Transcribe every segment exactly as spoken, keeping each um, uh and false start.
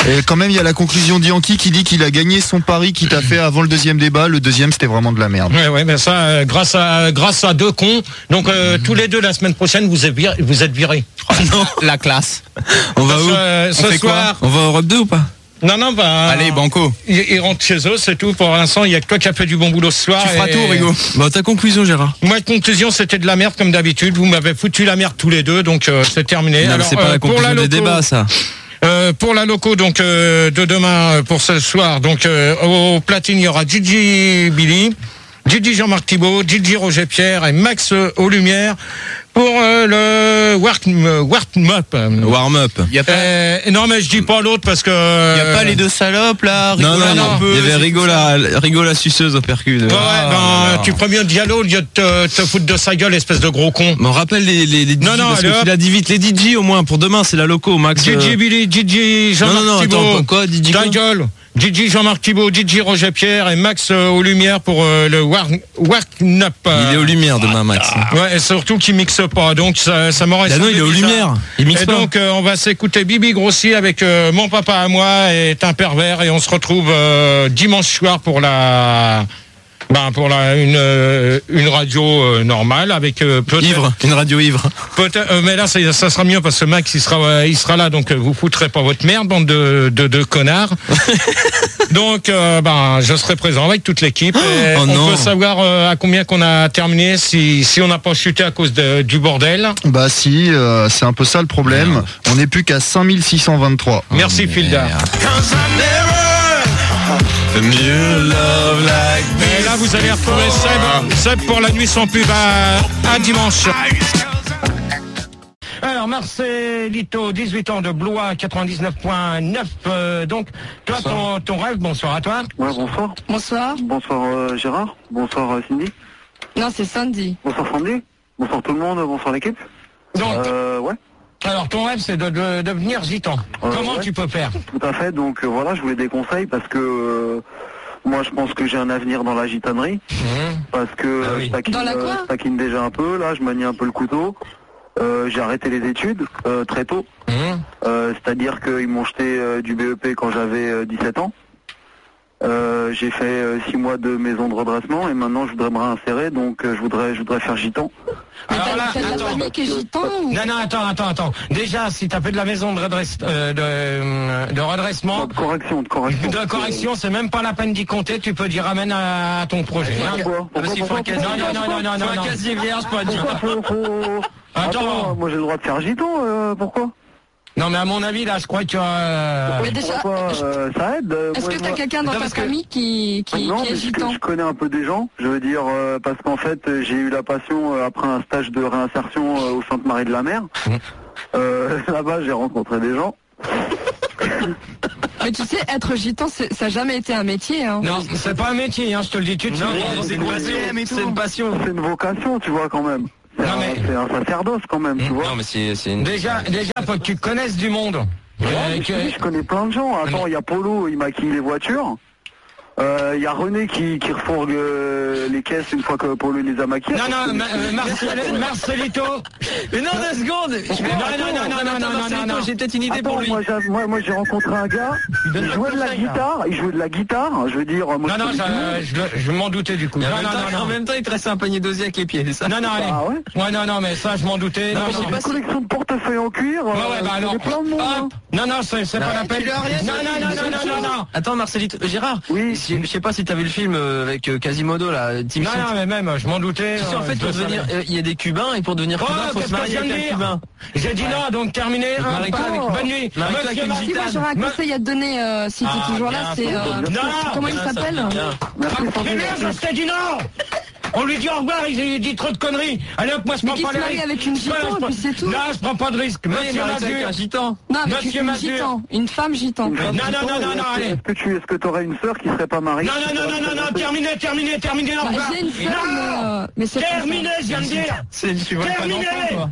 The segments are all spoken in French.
Et quand même, il y a la conclusion d'Yankee qui dit qu'il a gagné son pari qu'il t'a fait avant le deuxième débat. Le deuxième, c'était vraiment de la merde. Ouais, ouais, mais ça, euh, grâce à, grâce à deux cons. Donc, euh, mmh. tous les deux, la semaine prochaine, vous êtes virés. Vous êtes virés. Oh, non, la classe. On va Parce, où euh, On ce fait soir, quoi On va à Europe deux ou pas? Non, non, bah. Allez, banco. Ils, ils rentrent chez eux, c'est tout. Pour l'instant, il y a que toi qui as fait du bon boulot ce soir. Tu feras et... tout, Rigo. Bon, ta conclusion, Gérard. Moi, conclusion, c'était de la merde, comme d'habitude. Vous m'avez foutu la merde tous les deux, donc euh, c'est terminé. Non, Alors, c'est pas euh, la conclusion pour la des loco, débats, ça. Euh, pour la loco, donc euh, de demain, euh, pour ce soir, donc euh, au platine, il y aura Gigi Billy, Gigi Jean-Marc Thibault, Gigi Roger Pierre et Max euh, aux Lumières pour euh, le warm-up. Warm-up. Euh, non, mais je dis pas l'autre parce que. Il n'y a pas les deux salopes là. Non, non, non. peu, il y avait Rigo la, Rigo la suceuse au percus. Ouais, ah, ben, non. Tu préviens Diallo au lieu de te, te foutre de sa gueule, espèce de gros con. On rappelle les, les, les D J, non, non, parce que tu l'as dit vite. Les D J au moins, pour demain, c'est la loco, Max. Gigi Billy, Gigi Jean-Marc Thibault. Non, non, non, Thibault. attends, quoi, D J Ta gueule. Gigi Jean-Marc Thibault, Gigi Roger Pierre et Max euh, aux Lumières pour euh, le Warm-Up. Il est aux Lumières demain, Max. Ouais, et surtout qu'il mixe pas, donc ça, ça m'aurait. Ah non, il est aux Lumières. Il mixe et pas. donc euh, on va s'écouter Bibi Grossi avec euh, Mon papa à moi est un pervers et on se retrouve euh, dimanche soir pour la. Ben pour la une euh, une radio euh, normale avec euh, peut-être ivre, une radio ivre. Peut-être, euh, mais là ça, ça sera mieux parce que Max il sera euh, il sera là donc euh, vous foutrez pas votre merde bande de de, de connards. Donc euh, ben je serai présent avec toute l'équipe. Et oh on non. peut savoir euh, à combien qu'on a terminé si si on n'a pas chuté à cause de, du bordel. Bah si, euh, c'est un peu ça le problème. Merde. On n'est plus qu'à cinq mille six cent vingt-trois. Merci oh, Filda. Et là vous allez retrouver Seb, Seb pour la nuit sans pub à, à dimanche. Alors Marcelito, dix-huit ans de Blois, quatre-vingt-dix-neuf point neuf. Euh, donc toi ton, ton rêve, bonsoir à toi. Ouais, bonsoir. Bonsoir. Bonsoir euh, Gérard. Bonsoir euh, Cindy. Non, c'est Sandy. Bonsoir Sandy. Bonsoir tout le monde. Bonsoir l'équipe. Donc euh, ouais. Alors ton rêve c'est de, de devenir gitan. Euh, Comment ouais. tu peux faire? Tout à fait. Donc euh, voilà, je voulais des conseils parce que euh, moi je pense que j'ai un avenir dans la gitanerie. Mmh. Parce que ah oui. je, taquine, euh, je taquine déjà un peu. Là, je manie un peu le couteau. Euh, j'ai arrêté les études euh, très tôt. Mmh. Euh, c'est-à-dire qu'ils m'ont jeté euh, du B E P quand j'avais euh, dix-sept ans. Euh, j'ai fait euh, six mois de maison de redressement et maintenant je voudrais me réinsérer, donc euh, je voudrais je voudrais faire gitan. Alors là, t'as de la famille qui est gitan ou... Non, non, attends, attends, attends. Déjà, si t'as fait de la maison de, redresse, euh, de, de redressement... Non, de correction, de correction. De correction, c'est même pas la peine d'y compter, tu peux dire ramène à, à ton projet. Hein. Pourquoi Parce qu'il faut un casier, non, non, non, non, non, non. un casier vierge pour être gitan. Attends, Attends, moi j'ai le droit de faire gitan, euh, pourquoi? Non mais à mon avis là je crois que euh... mais déjà, quoi, euh, ça aide. Est-ce que t'as quelqu'un dans ta famille qui, qui, non, qui est gitan? Je connais un peu des gens, je veux dire, euh, parce qu'en fait j'ai eu la passion euh, après un stage de réinsertion euh, au Centre Marie de la Mer. Mmh. Euh, là-bas j'ai rencontré des gens. Mais tu sais, être gitan, ça n'a jamais été un métier. Hein. Non, c'est pas un métier, hein, je te le dis tout de suite. C'est une passion, c'est une passion. C'est une vocation, tu vois quand même. C'est un, mais... un sacerdoce quand même, mmh. tu vois. Non mais c'est, c'est une... Déjà, déjà, faut que tu connaisses du monde. Ouais, euh, que... Je connais plein de gens. Attends, il y a Polo, il maquille les voitures. Il euh, y a René qui, qui refourgue euh, les caisses une fois que Polo les a maquillées. Non, non, ma, euh, Marcel, Marcelito. Mais non, deux secondes. Je non, non, non, non, non, non, non, non. J'ai peut-être une idée Attends, pour lui. Moi, j'ai, moi, moi, j'ai rencontré un gars. Il, il jouait de la guitare. Il jouait de la guitare. Je veux dire. Moi, non, non, je, je, je m'en doutais du coup. Non, non, non, non. En même temps, il te restait un panier d'osier avec les pieds, c'est ça? Non, non, allez. Ah ouais. Ouais, non, non, mais ça, je m'en doutais. Non, non, non. Une collection de portefeuilles en cuir. Ouais, ouais, bah alors. Plein de monde. Hein. Non, non, c'est, c'est pas la peine. Non, non, non, non, non, non. Attends, Marcelito, Gérard. Oui. Je sais pas si t'as vu le film avec Quasimodo là, Team Non, non, mais même, je m'en doutais. Tu sais, en fait, pour devenir, il y a des Cubains et pour devenir Cubain, il faut se marier avec un Cubain. J'ai dit non, donc terminé. Bonne nuit. Si moi j'aurais un conseil à te donner, euh, si t'es toujours là, c'est comment il s'appelle? Mais merde, je t'ai dit non. On lui dit au revoir, il dit trop de conneries. Allez hop, moi je prends pas les risques. Avec une gitan, et puis c'est tout. Non, je prends pas de risque. Monsieur Mazur. Un gitan. Non, avec une gitan, une femme gitan. Non, non, non, non, non, allez. Est-ce que tu, est-ce que t'aurais une sœur qui serait pas mariée? Non, non, non, non, non, non, terminé, terminé, terminé, au revoir. J'ai une sœur, mais c'est terminé, je viens de dire. Terminé.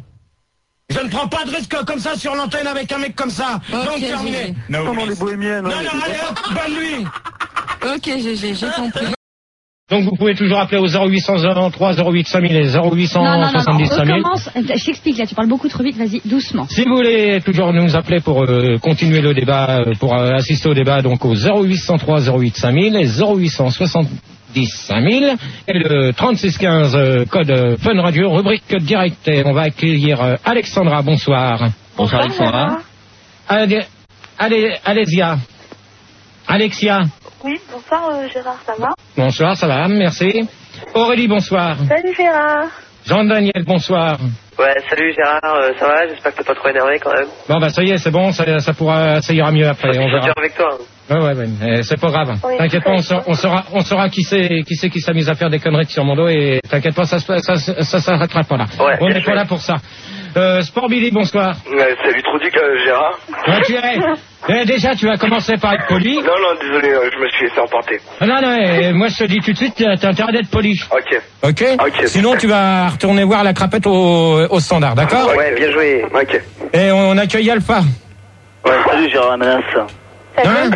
Je ne prends pas de risque comme ça sur l'antenne avec un mec comme ça. Donc terminé. Non, non, les bohémiennes. Non, non, allez hop, bonne nuit. Ok, j'ai, j'ai compris. Donc vous pouvez toujours appeler au zéro huit cent trois zéro huit cinq mille et zéro huit cent soixante-dix cinq mille. Recommence, je t'explique là, tu parles beaucoup trop vite, vas-y, doucement. Si vous voulez toujours nous appeler pour euh, continuer le débat, euh, pour euh, assister au débat, donc au zéro huit cent trois zéro huit cinq mille et zéro huit cent soixante-dix cinq mille et le trente-six quinze euh, code euh, Fun Radio, rubrique direct. Et on va accueillir euh, Alexandra, bonsoir. Bonsoir Alexandra. Allez, allez, Alésia. Alexia. Oui, bonsoir euh, Gérard, ça va? Bonsoir, ça va, merci. Aurélie, bonsoir. Salut Gérard. Jean-Daniel, bonsoir. Ouais, salut Gérard, euh, ça va? J'espère que t'es pas trop énervé quand même. Bon bah ça y est, c'est bon, ça, ça pourra, ça ira mieux après, on verra. avec toi. Ouais, ouais, ouais, mais c'est pas grave. Oui, t'inquiète pas, on saura, on saura, on saura qui c'est, qui c'est qui s'amuse à faire des conneries sur mon dos et t'inquiète pas, ça, ça, ça, ça s'arrêtera pas là. Ouais, on n'est pas là pour ça. Euh, Sport Billy, bonsoir. Ouais, salut Troudic, euh, Gérard. Ouais, tu es, eh, déjà, tu as commencé par être poli. Non, non, désolé, euh, je me suis laissé emporter. Ah, non, non, eh, moi je te dis tout de suite, t'as intérêt d'être poli. Ok. Ok. Ok. Sinon, tu vas retourner voir la crapette au, au standard, d'accord? Ouais, bien joué. Ok. Et on accueille Alpha. Ouais, salut Gérard Amenas. Hein?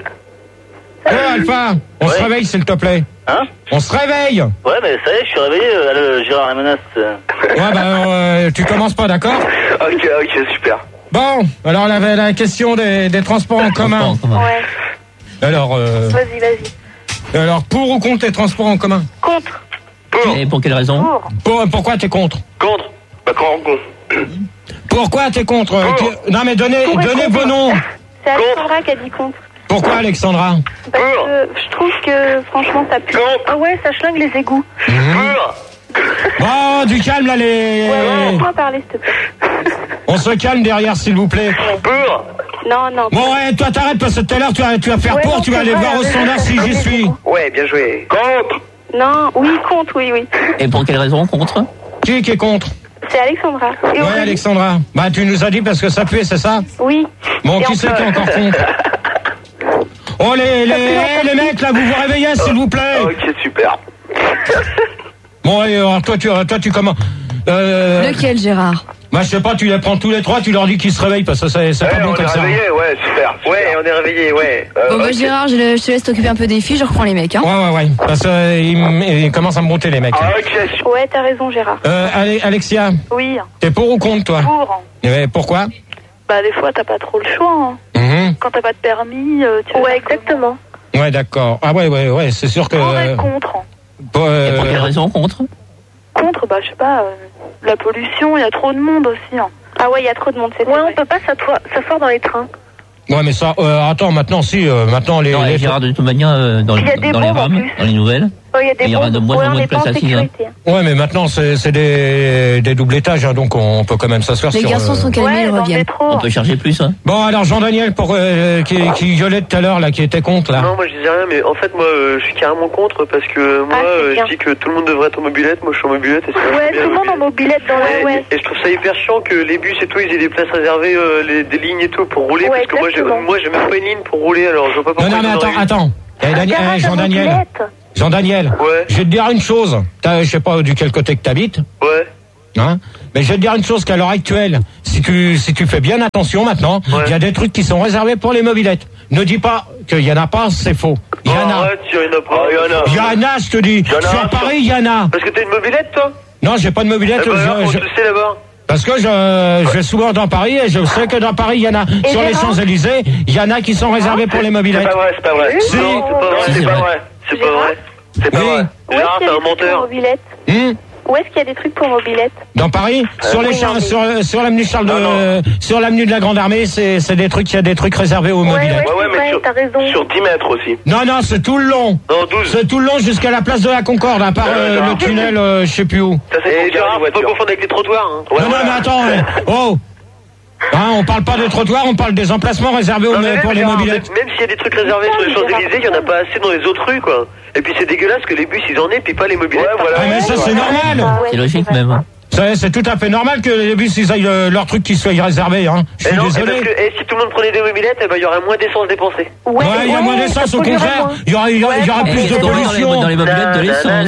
Oh, Alpha, on se réveille, s'il te plaît. Hein? On se réveille. Ouais, mais ça y est, je suis réveillé, euh, Gérard Amenas. Ouais, bah, euh, tu commences pas, d'accord? Ok, ok, super. Bon, alors on avait la question des, des transports en commun. Ouais, Alors, euh, vas-y, vas-y. alors, pour ou contre les transports en commun? Contre. Pour. Et pour quelle raison? Pour. Pour, pourquoi t'es contre? Contre. Bah, quand on... Pourquoi t'es contre? Pour. Qui- Non, mais donnez, Pour et donnez contre. vos noms. C'est Alexandra qui a dit contre. Pourquoi, Alexandra? Parce Pour. que je trouve que franchement ça pue. Contre. Ah ouais, ça schlingue les égouts. Pour. Bon, du calme, là, les... Ouais, ouais, laisse-moi parler s'il te plaît. On se calme derrière, s'il vous plaît. Pour. Non, non. Bon, ouais, toi, t'arrêtes, parce que tout à l'heure, tu vas, tu vas faire Ouais, pour, non, tu vas c'est aller vrai, voir au avec- standard si avec j'y les suis. égouts. Ouais, bien joué. Contre. Non, oui, contre, oui, oui. Et pour quelle raison contre? Qui qui est contre? C'est Alexandra. Et Ouais, Aurélie. Alexandra. Bah, tu nous as dit parce que ça puait, c'est ça? Oui. Bon, Et qui on c'est peut- qui est encore contre? Oh, les, les, eh, les mecs, là, vous vous réveillez, s'il vous plaît. Ok, super. Bon, allez, alors, toi, tu, toi, tu commences. Euh, Lequel, Gérard? bah, je sais pas, tu les prends tous les trois, tu leur dis qu'ils se réveillent parce que c'est, c'est Ouais, pas bon on comme est ça. réveillé, ouais, super. Ouais, on est réveillé, ouais. Euh, Bon, bah, ok. Gérard, je, le- je te laisse t'occuper un peu des filles, je reprends les mecs, hein. Ouais, ouais, ouais. Parce qu'ils commencent à me brouter, les mecs. Ah, ok, Ouais, t'as raison, Gérard. Euh, allez, Alexia, Oui. t'es pour ou contre, toi? Pour. Eh, pourquoi? Bah, des fois, t'as pas trop le choix. Hein. Mhm. Quand t'as pas de permis, euh, tu Ouais, exactement. Ouais, d'accord. Ah, ouais, ouais, ouais, c'est sûr que. Pour et euh, contre. pour, euh, Et pour quelle raison contre? Contre, bah, je sais pas, euh, la pollution, il y a trop de monde aussi. Hein. Ah ouais, il y a trop de monde, c'est Ouais, on peut pas s'asseoir dans les trains. Ouais, mais ça, euh, attends, maintenant, si, euh, maintenant, les. Non, les... et Gérard, de toute manière, euh, dans, Il y a des dans les bombes, en rames, plus. dans les nouvelles, Oh, il y a des il y aura de bombes. moins Ouais, en on moins n'est de pas en places assises. Hein. sécurité. Ouais, mais maintenant, c'est, c'est des, des doubles étages, hein, donc on peut quand même s'asseoir Les sur. garçons euh, sont calmés, Ouais, ils dans le reviennent. métro. On peut charger plus. Hein. Bon, alors, Jean-Daniel, pour, euh, qui, qui gueulait tout à l'heure, là, qui était contre, là. Non, moi je disais rien, mais en fait, moi euh, je suis carrément contre parce que moi Ah, c'est euh, bien. je dis que tout le monde devrait être en mobilette. Moi je suis en mobilette et c'est Ouais, vachement bien, tout le monde en mobilette. mobilette dans la... Et, Ouais. et je trouve ça hyper chiant que les bus et tout, ils aient des places réservées, euh, les, des lignes et tout pour rouler. Ouais, parce que moi j'ai, exactement. moi j'ai même pas une ligne pour rouler, alors je vois pas pourquoi. Non, non, mais ils en attends, auraient une. attends. Eh, Daniel, Garage eh, à Jean-Daniel. mobilette. Jean-Daniel. Ouais. Je vais te dire une chose. T'as, je sais pas du quel côté que t'habites. Ouais. Hein, mais je vais te dire une chose qu'à l'heure actuelle, si tu si tu fais bien attention maintenant, il Ouais. y a des trucs qui sont réservés pour les mobilettes. Ne dis pas qu'il y en a pas, c'est faux. Il y en Oh, a. arrête, il y en a pas. Il y en a. Il y en a, je te dis. y en a Sur un, Paris, il y en a. Parce que t'as une mobilette toi? Non, j'ai pas de mobilette. Eh ben, alors, je- comment je- tu le sais là-bas? parce que je, je vais souvent dans Paris et je sais que dans Paris, il y en a. Sur les Gérard Champs-Élysées, il y en a qui sont réservés pour les C'est mobilettes. pas vrai, c'est pas vrai. Si. Non, c'est pas vrai, Si, c'est c'est pas vrai. vrai. C'est pas Gérard vrai. C'est pas Oui. vrai. Où est-ce Gérard, qu'il y t'es a un des trucs pour menteur. mobilette? Hum Où est-ce qu'il y a des trucs pour mobilette? Dans Paris, sur les oui, champs, non, mais- sur, sur l'avenue Charles de, Non, sur l'avenue de la Grande Armée, c'est, c'est des trucs, il y a des trucs réservés aux mobilettes. Ouais, ouais, c'est mais vrai, sur, t'as raison. sur dix mètres aussi. Non, non, c'est tout le long. Non, douze. C'est tout le long jusqu'à la place de la Concorde, à part Ouais, euh, d'accord. le tunnel, euh, je sais plus où. Ça, c'est Gérard, faut pas confondre avec les trottoirs. Hein. Ouais, non, voilà. non, mais attends, euh, oh hein, on parle pas des trottoirs, on parle des emplacements réservés aux, Non, mais même, pour les Gérard, mobilettes. Même, même s'il y a des trucs réservés sur les Champs-Élysées, il y en a pas assez dans les autres rues, quoi. Et puis c'est dégueulasse que les bus ils en aient, puis pas les mobilettes. Ouais, voilà. Ah, mais ça, c'est normal. Ah ouais, C'est logique vrai. même. Hein. C'est, c'est tout à fait normal que les bus, ils aillent euh, leur truc qui soit réservé, hein. Je suis non, désolé. Parce que, et si tout le monde prenait des mobilettes, il bah, y aurait moins d'essence dépensée. Ouais, il y a moins d'essence, au contraire. Il y aura, il y aura, il y aura plus de pollution. Dans les mobilettes, de l'essence.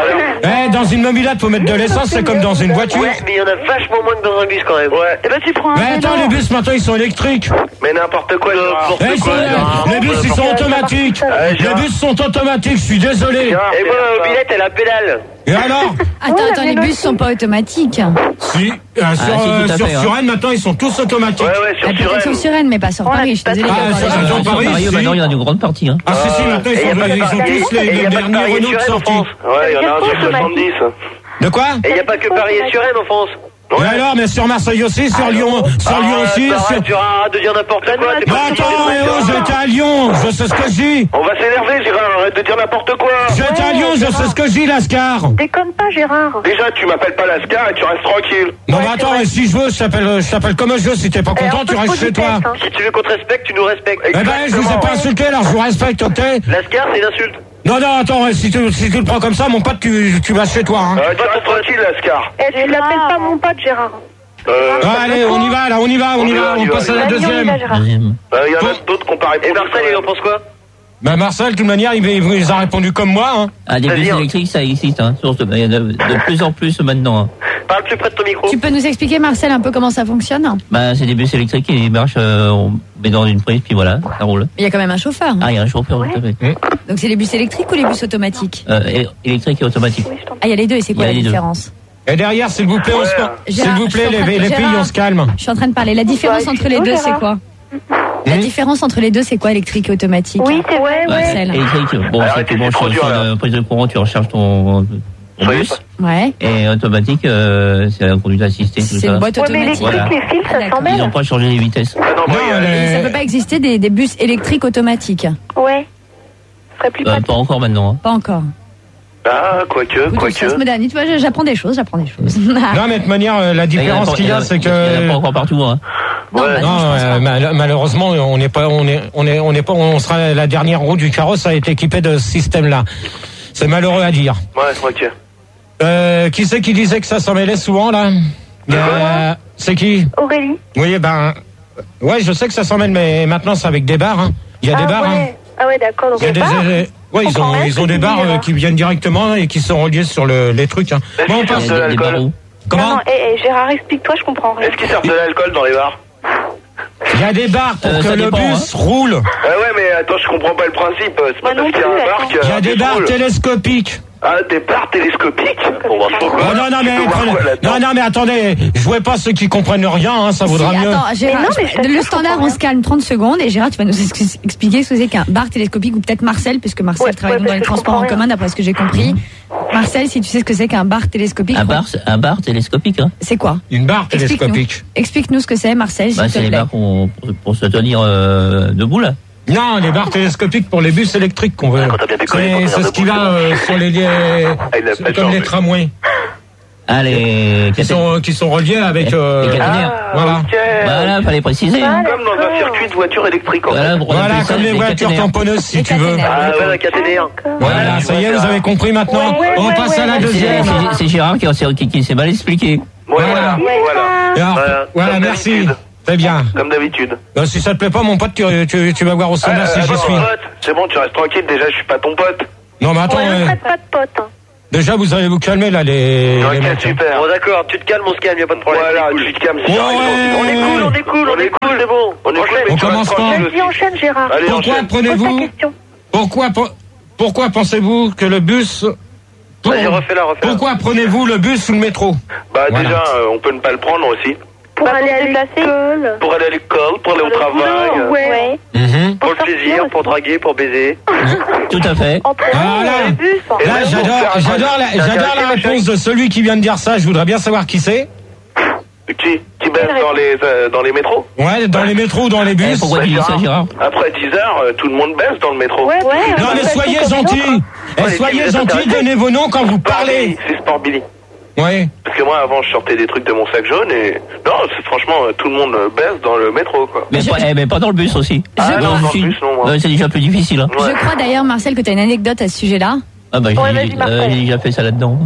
Eh, dans une mobilette, faut mettre de l'essence, c'est comme dans une voiture. Ouais, mais il y en a vachement moins que dans un bus quand même. Ouais. Et ben tu prends un. Mais attends, les bus maintenant ils sont électriques. Mais n'importe quoi, n'importe Eh, ils sont- quoi. les bus ils sont automatiques. Les bus sont automatiques, je suis désolé. Et moi, ma mobilette, elle a pédale. Et alors? Attends, attends, les bus sont pas automatiques. Si, euh, sur, Ah, si, euh, tout à sur fait, hein. Suresnes, maintenant ils sont tous automatiques. Ouais, ouais, sur Ah, peut-être sur Suresnes. Suresnes, mais pas sur Paris. Je suis désolée. Ah, d'accord, sur- les- sur Paris, Paris, si. maintenant, il y en a une grande partie, hein. Ah, si, si, maintenant ils Et y a sont, pas ils que sont Paris- tous les, et y les a pas que derniers Paris et Renault de Suresnes en sortie. France. Ouais, il y en a un sur soixante-dix. De quoi? Et il n'y a pas que Paris et Suresnes en France. Et alors, mais sur Marseille aussi, sur Lyon, sur Lyon aussi, sur... Tu vas de dire n'importe quoi. t'es Bah pas attends, eh oh, j'étais à Lyon, je sais ce que je dis. On va s'énerver, Gérard, arrête de dire n'importe quoi. J'étais à Lyon, je sais ce que je dis, Lascar. Déconne pas, Gérard. Déjà, tu m'appelles pas Lascar et tu restes tranquille. Non mais attends, et si je veux, je t'appelle, je t'appelle comme je veux, si t'es pas content, tu restes chez toi. Si tu veux qu'on te respecte, tu nous respectes. Eh ben, je vous ai pas insulté, alors je vous respecte, ok? Lascar, c'est une insulte. Non, non, attends, si tu, si tu le prends comme ça, mon pote, tu, tu vas chez toi, hein. Euh, tu restes tranquille, Lascar. Eh, tu l'appelles pas mon pote, Gérard. Euh, Ah, allez, on y va, là, on y va, on y va, on passe à la Vas-y, on y deuxième. va, Gérard. Deuxième. il y en a d'autres qu'on paraît. Et Marcel, il en pense quoi? Bah Marcel, de toute manière, il, il il a répondu comme moi, hein. Ah, des bus Vas-y, hein. électriques, ça existe, hein. Source de- Il y en a de, de plus en plus maintenant, hein. Parle plus près de ton micro. Tu peux nous expliquer, Marcel, un peu comment ça fonctionne? Bah, c'est des bus électriques qui marchent, euh, on met dans une prise, puis voilà, ça roule. Il y a quand même un chauffeur. Ah, il y a un chauffeur, tout à fait. Donc c'est les bus électriques ou les bus automatiques? Euh, é- électrique et automatique. Ah, il y a les deux, et c'est quoi Il y a la les deux. différence? Et derrière, s'il vous plaît, on se... S'il Gérard, vous plaît, je suis en les, train de- les filles, Gérard. on se calme. Je suis en train de parler. La différence Bah, entre les excuse-nous, deux, c'est Gérard. quoi? La différence entre les deux, c'est quoi, électrique et automatique? Oui, c'est vrai, Ouais, ouais. Marcel. électrique, bon, c'est que bon, trop sur, dur, sur là. la prise de courant, tu recharges ton, ton Soyez bus. pas- Ouais. Et automatique, euh, c'est la conduite assistée, tout C'est ça. une boîte Ouais, mais automatique. l'électrique, Voilà. les fils, Ah, ça d'accord. Ils s'emmêle. n'ont pas changé les vitesses. Ah non, Non, bah, il y a- les- Ça peut pas exister des, des bus électriques automatiques. Ouais. Ce serait plus Euh, pratique. pas encore maintenant, hein. Pas encore. Ah, quoique, Écoute, ça se quoique. modernise. Tu vois, j'apprends des choses, j'apprends des choses. Non, mais de toute manière, euh, la différence qu'il y a, c'est Il y en a que... pas encore partout, hein. Non, Ouais. bah Non, non, je pense euh, pas. mal- malheureusement, on n'est pas, on est, on est, on n'est pas, on sera la dernière roue du carrosse à être équipée de ce système-là. C'est malheureux à dire. Ouais, ok. Euh, qui c'est qui disait que ça s'en mêlait souvent là? Euh, c'est qui? Aurélie. Oui, ben, ouais, je sais que ça s'en mêle, mais maintenant c'est avec des bars. Hein. Il y a Ah des bars. Hein. ouais. Ah ouais, d'accord. Donc Il y a des des, bars. euh, ouais, ils comprends ont, rien ils ce ont que des tu bars dis, euh, là. qui viennent directement et qui sont reliés sur le, les trucs. Hein. Est-ce Bon, on qu'ils passe. servent de Des- des l'alcool? barreaux. Comment? Non, non, eh, eh, Gérard, explique-toi, je comprends rien. Est-ce qu'ils servent de l'alcool dans les bars? Il y a des bars pour Euh, que ça le dépend, bus roule. Ah ouais, mais attends, je comprends pas le principe. C'est Moi pas non parce qu'il y a plus, un bar attends. que. Il y a des bars roule. télescopiques. Ah, des bars télescopiques? On va se Oh, non, non, mais, Tu peux voir quoi là-dedans? non, non, mais attendez, jouez pas ceux qui comprennent rien, hein, ça vaudra Si, mieux. attends, Gérard, Mais non, mais je- je t'assure, le je standard, comprends on se calme trente secondes et Gérard, tu vas nous ex- expliquer ce que c'est qu'un bar télescopique ou peut-être Marcel, puisque Marcel Ouais, travaille ouais, dans parce les que je transports en comprends commun, d'après ce que j'ai compris. Marcel, si tu sais ce que c'est qu'un bar télescopique, Un bar, c'est- un bar télescopique, hein. c'est quoi? Une barre Explique-nous. télescopique. Explique-nous ce que c'est, Marcel, s'il Bah, te c'est les plaît. bars pour, pour, pour se tenir euh, debout, là. Non, les barres télescopiques pour les bus électriques qu'on veut. Quand t'as bien décollé, C'est faut c'est tenir ce qui debout, va euh, sur les, les Ah, il a pas comme changé. les tramways Ah, les qui sont qui sont reliés avec. euh, Les caténaires. Ah, Voilà. ok. Voilà, fallait préciser. hein. Comme dans un circuit de voiture électrique, en fait. Voilà, on appelle Voilà, ça comme les des voitures caténaires. tamponneuses, si Les tu veux. caténaires. Ah ouais, la caténaire. Voilà, ça y est, vous avez compris maintenant. Ouais, ouais, On ouais, passe à ouais, la ouais. C'est- deuxième. c'est- C'est Gérard qui, qui, qui s'est mal expliqué. Ouais, voilà, Ouais, voilà. Et alors, Voilà. voilà, Comme merci. d'habitude. Très bien. Comme d'habitude. Euh, si ça te plaît pas, mon pote, tu, tu, tu vas voir au sommaire Ah, si j'y attends, suis. mon pote, c'est bon, tu restes tranquille, déjà je suis pas ton pote. Non, mais attends, Ouais, euh, ne traite pas de pote. hein. déjà vous allez vous calmer là, les, les Ok, mecs. hein. super. Bon d'accord, tu te calmes, on se calme, y a pas de problème. Voilà, c'est cool. tu te calmes, c'est Ouais, pareil. ouais, On est ouais, cool, ouais. on est cool, on est cool, c'est bon. On est cool, mais On tu commence restes pas. tranquille Vas-y, aussi. enchaîne, Gérard. Allez, Pourquoi enchaîne. Pose ta prenez-vous question. Pourquoi pe- pourquoi pensez-vous que le bus pour- Vas-y, refais-la, refais-la. Pourquoi prenez-vous le bus ou le métro? Bah Voilà. déjà, euh, on peut ne pas le prendre aussi. Pour aller à l'école. Pour aller à l'école, pour aller au travail, euh, Ouais. Mhm. Pour le sortir plaisir, aussi. pour draguer, pour baiser. Tout à fait. En train, Voilà. dans le bus. Et Là, même pour j'adore, faire- j'adore la, T'es j'adore intéressé, la ma réponse chérie de celui qui vient de dire ça. Je voudrais bien savoir qui c'est. Qui, qui baisse dans les, euh, dans les métros. Ouais, dans les métros ou dans les Eh, bus. pourquoi tu dis ça, Gérard? Après dix heures, euh, tout le monde baisse dans le métro. Ouais, ouais. Non, mais soyez gentils. Eh, Ouais, soyez vous êtes gentils, intéressés. donnez vos noms quand vous Sport parlez. Billy, c'est Sport Billy. Ouais. Parce que moi, avant, je sortais des trucs de mon sac jaune et... Non, c'est franchement, euh, tout le monde euh, baisse dans le métro, quoi. Mais, pas, eh, mais pas dans le bus aussi. Ah, Je- non, Non, dans si. le bus, non, moi. Euh, c'est déjà plus difficile. Hein. Ah, Ouais. Je crois d'ailleurs, Marcel, que tu as une anecdote à ce sujet-là. Ah bah, Ouais, j'ai vas-y, Marcel. euh, j'ai déjà fait ça là-dedans.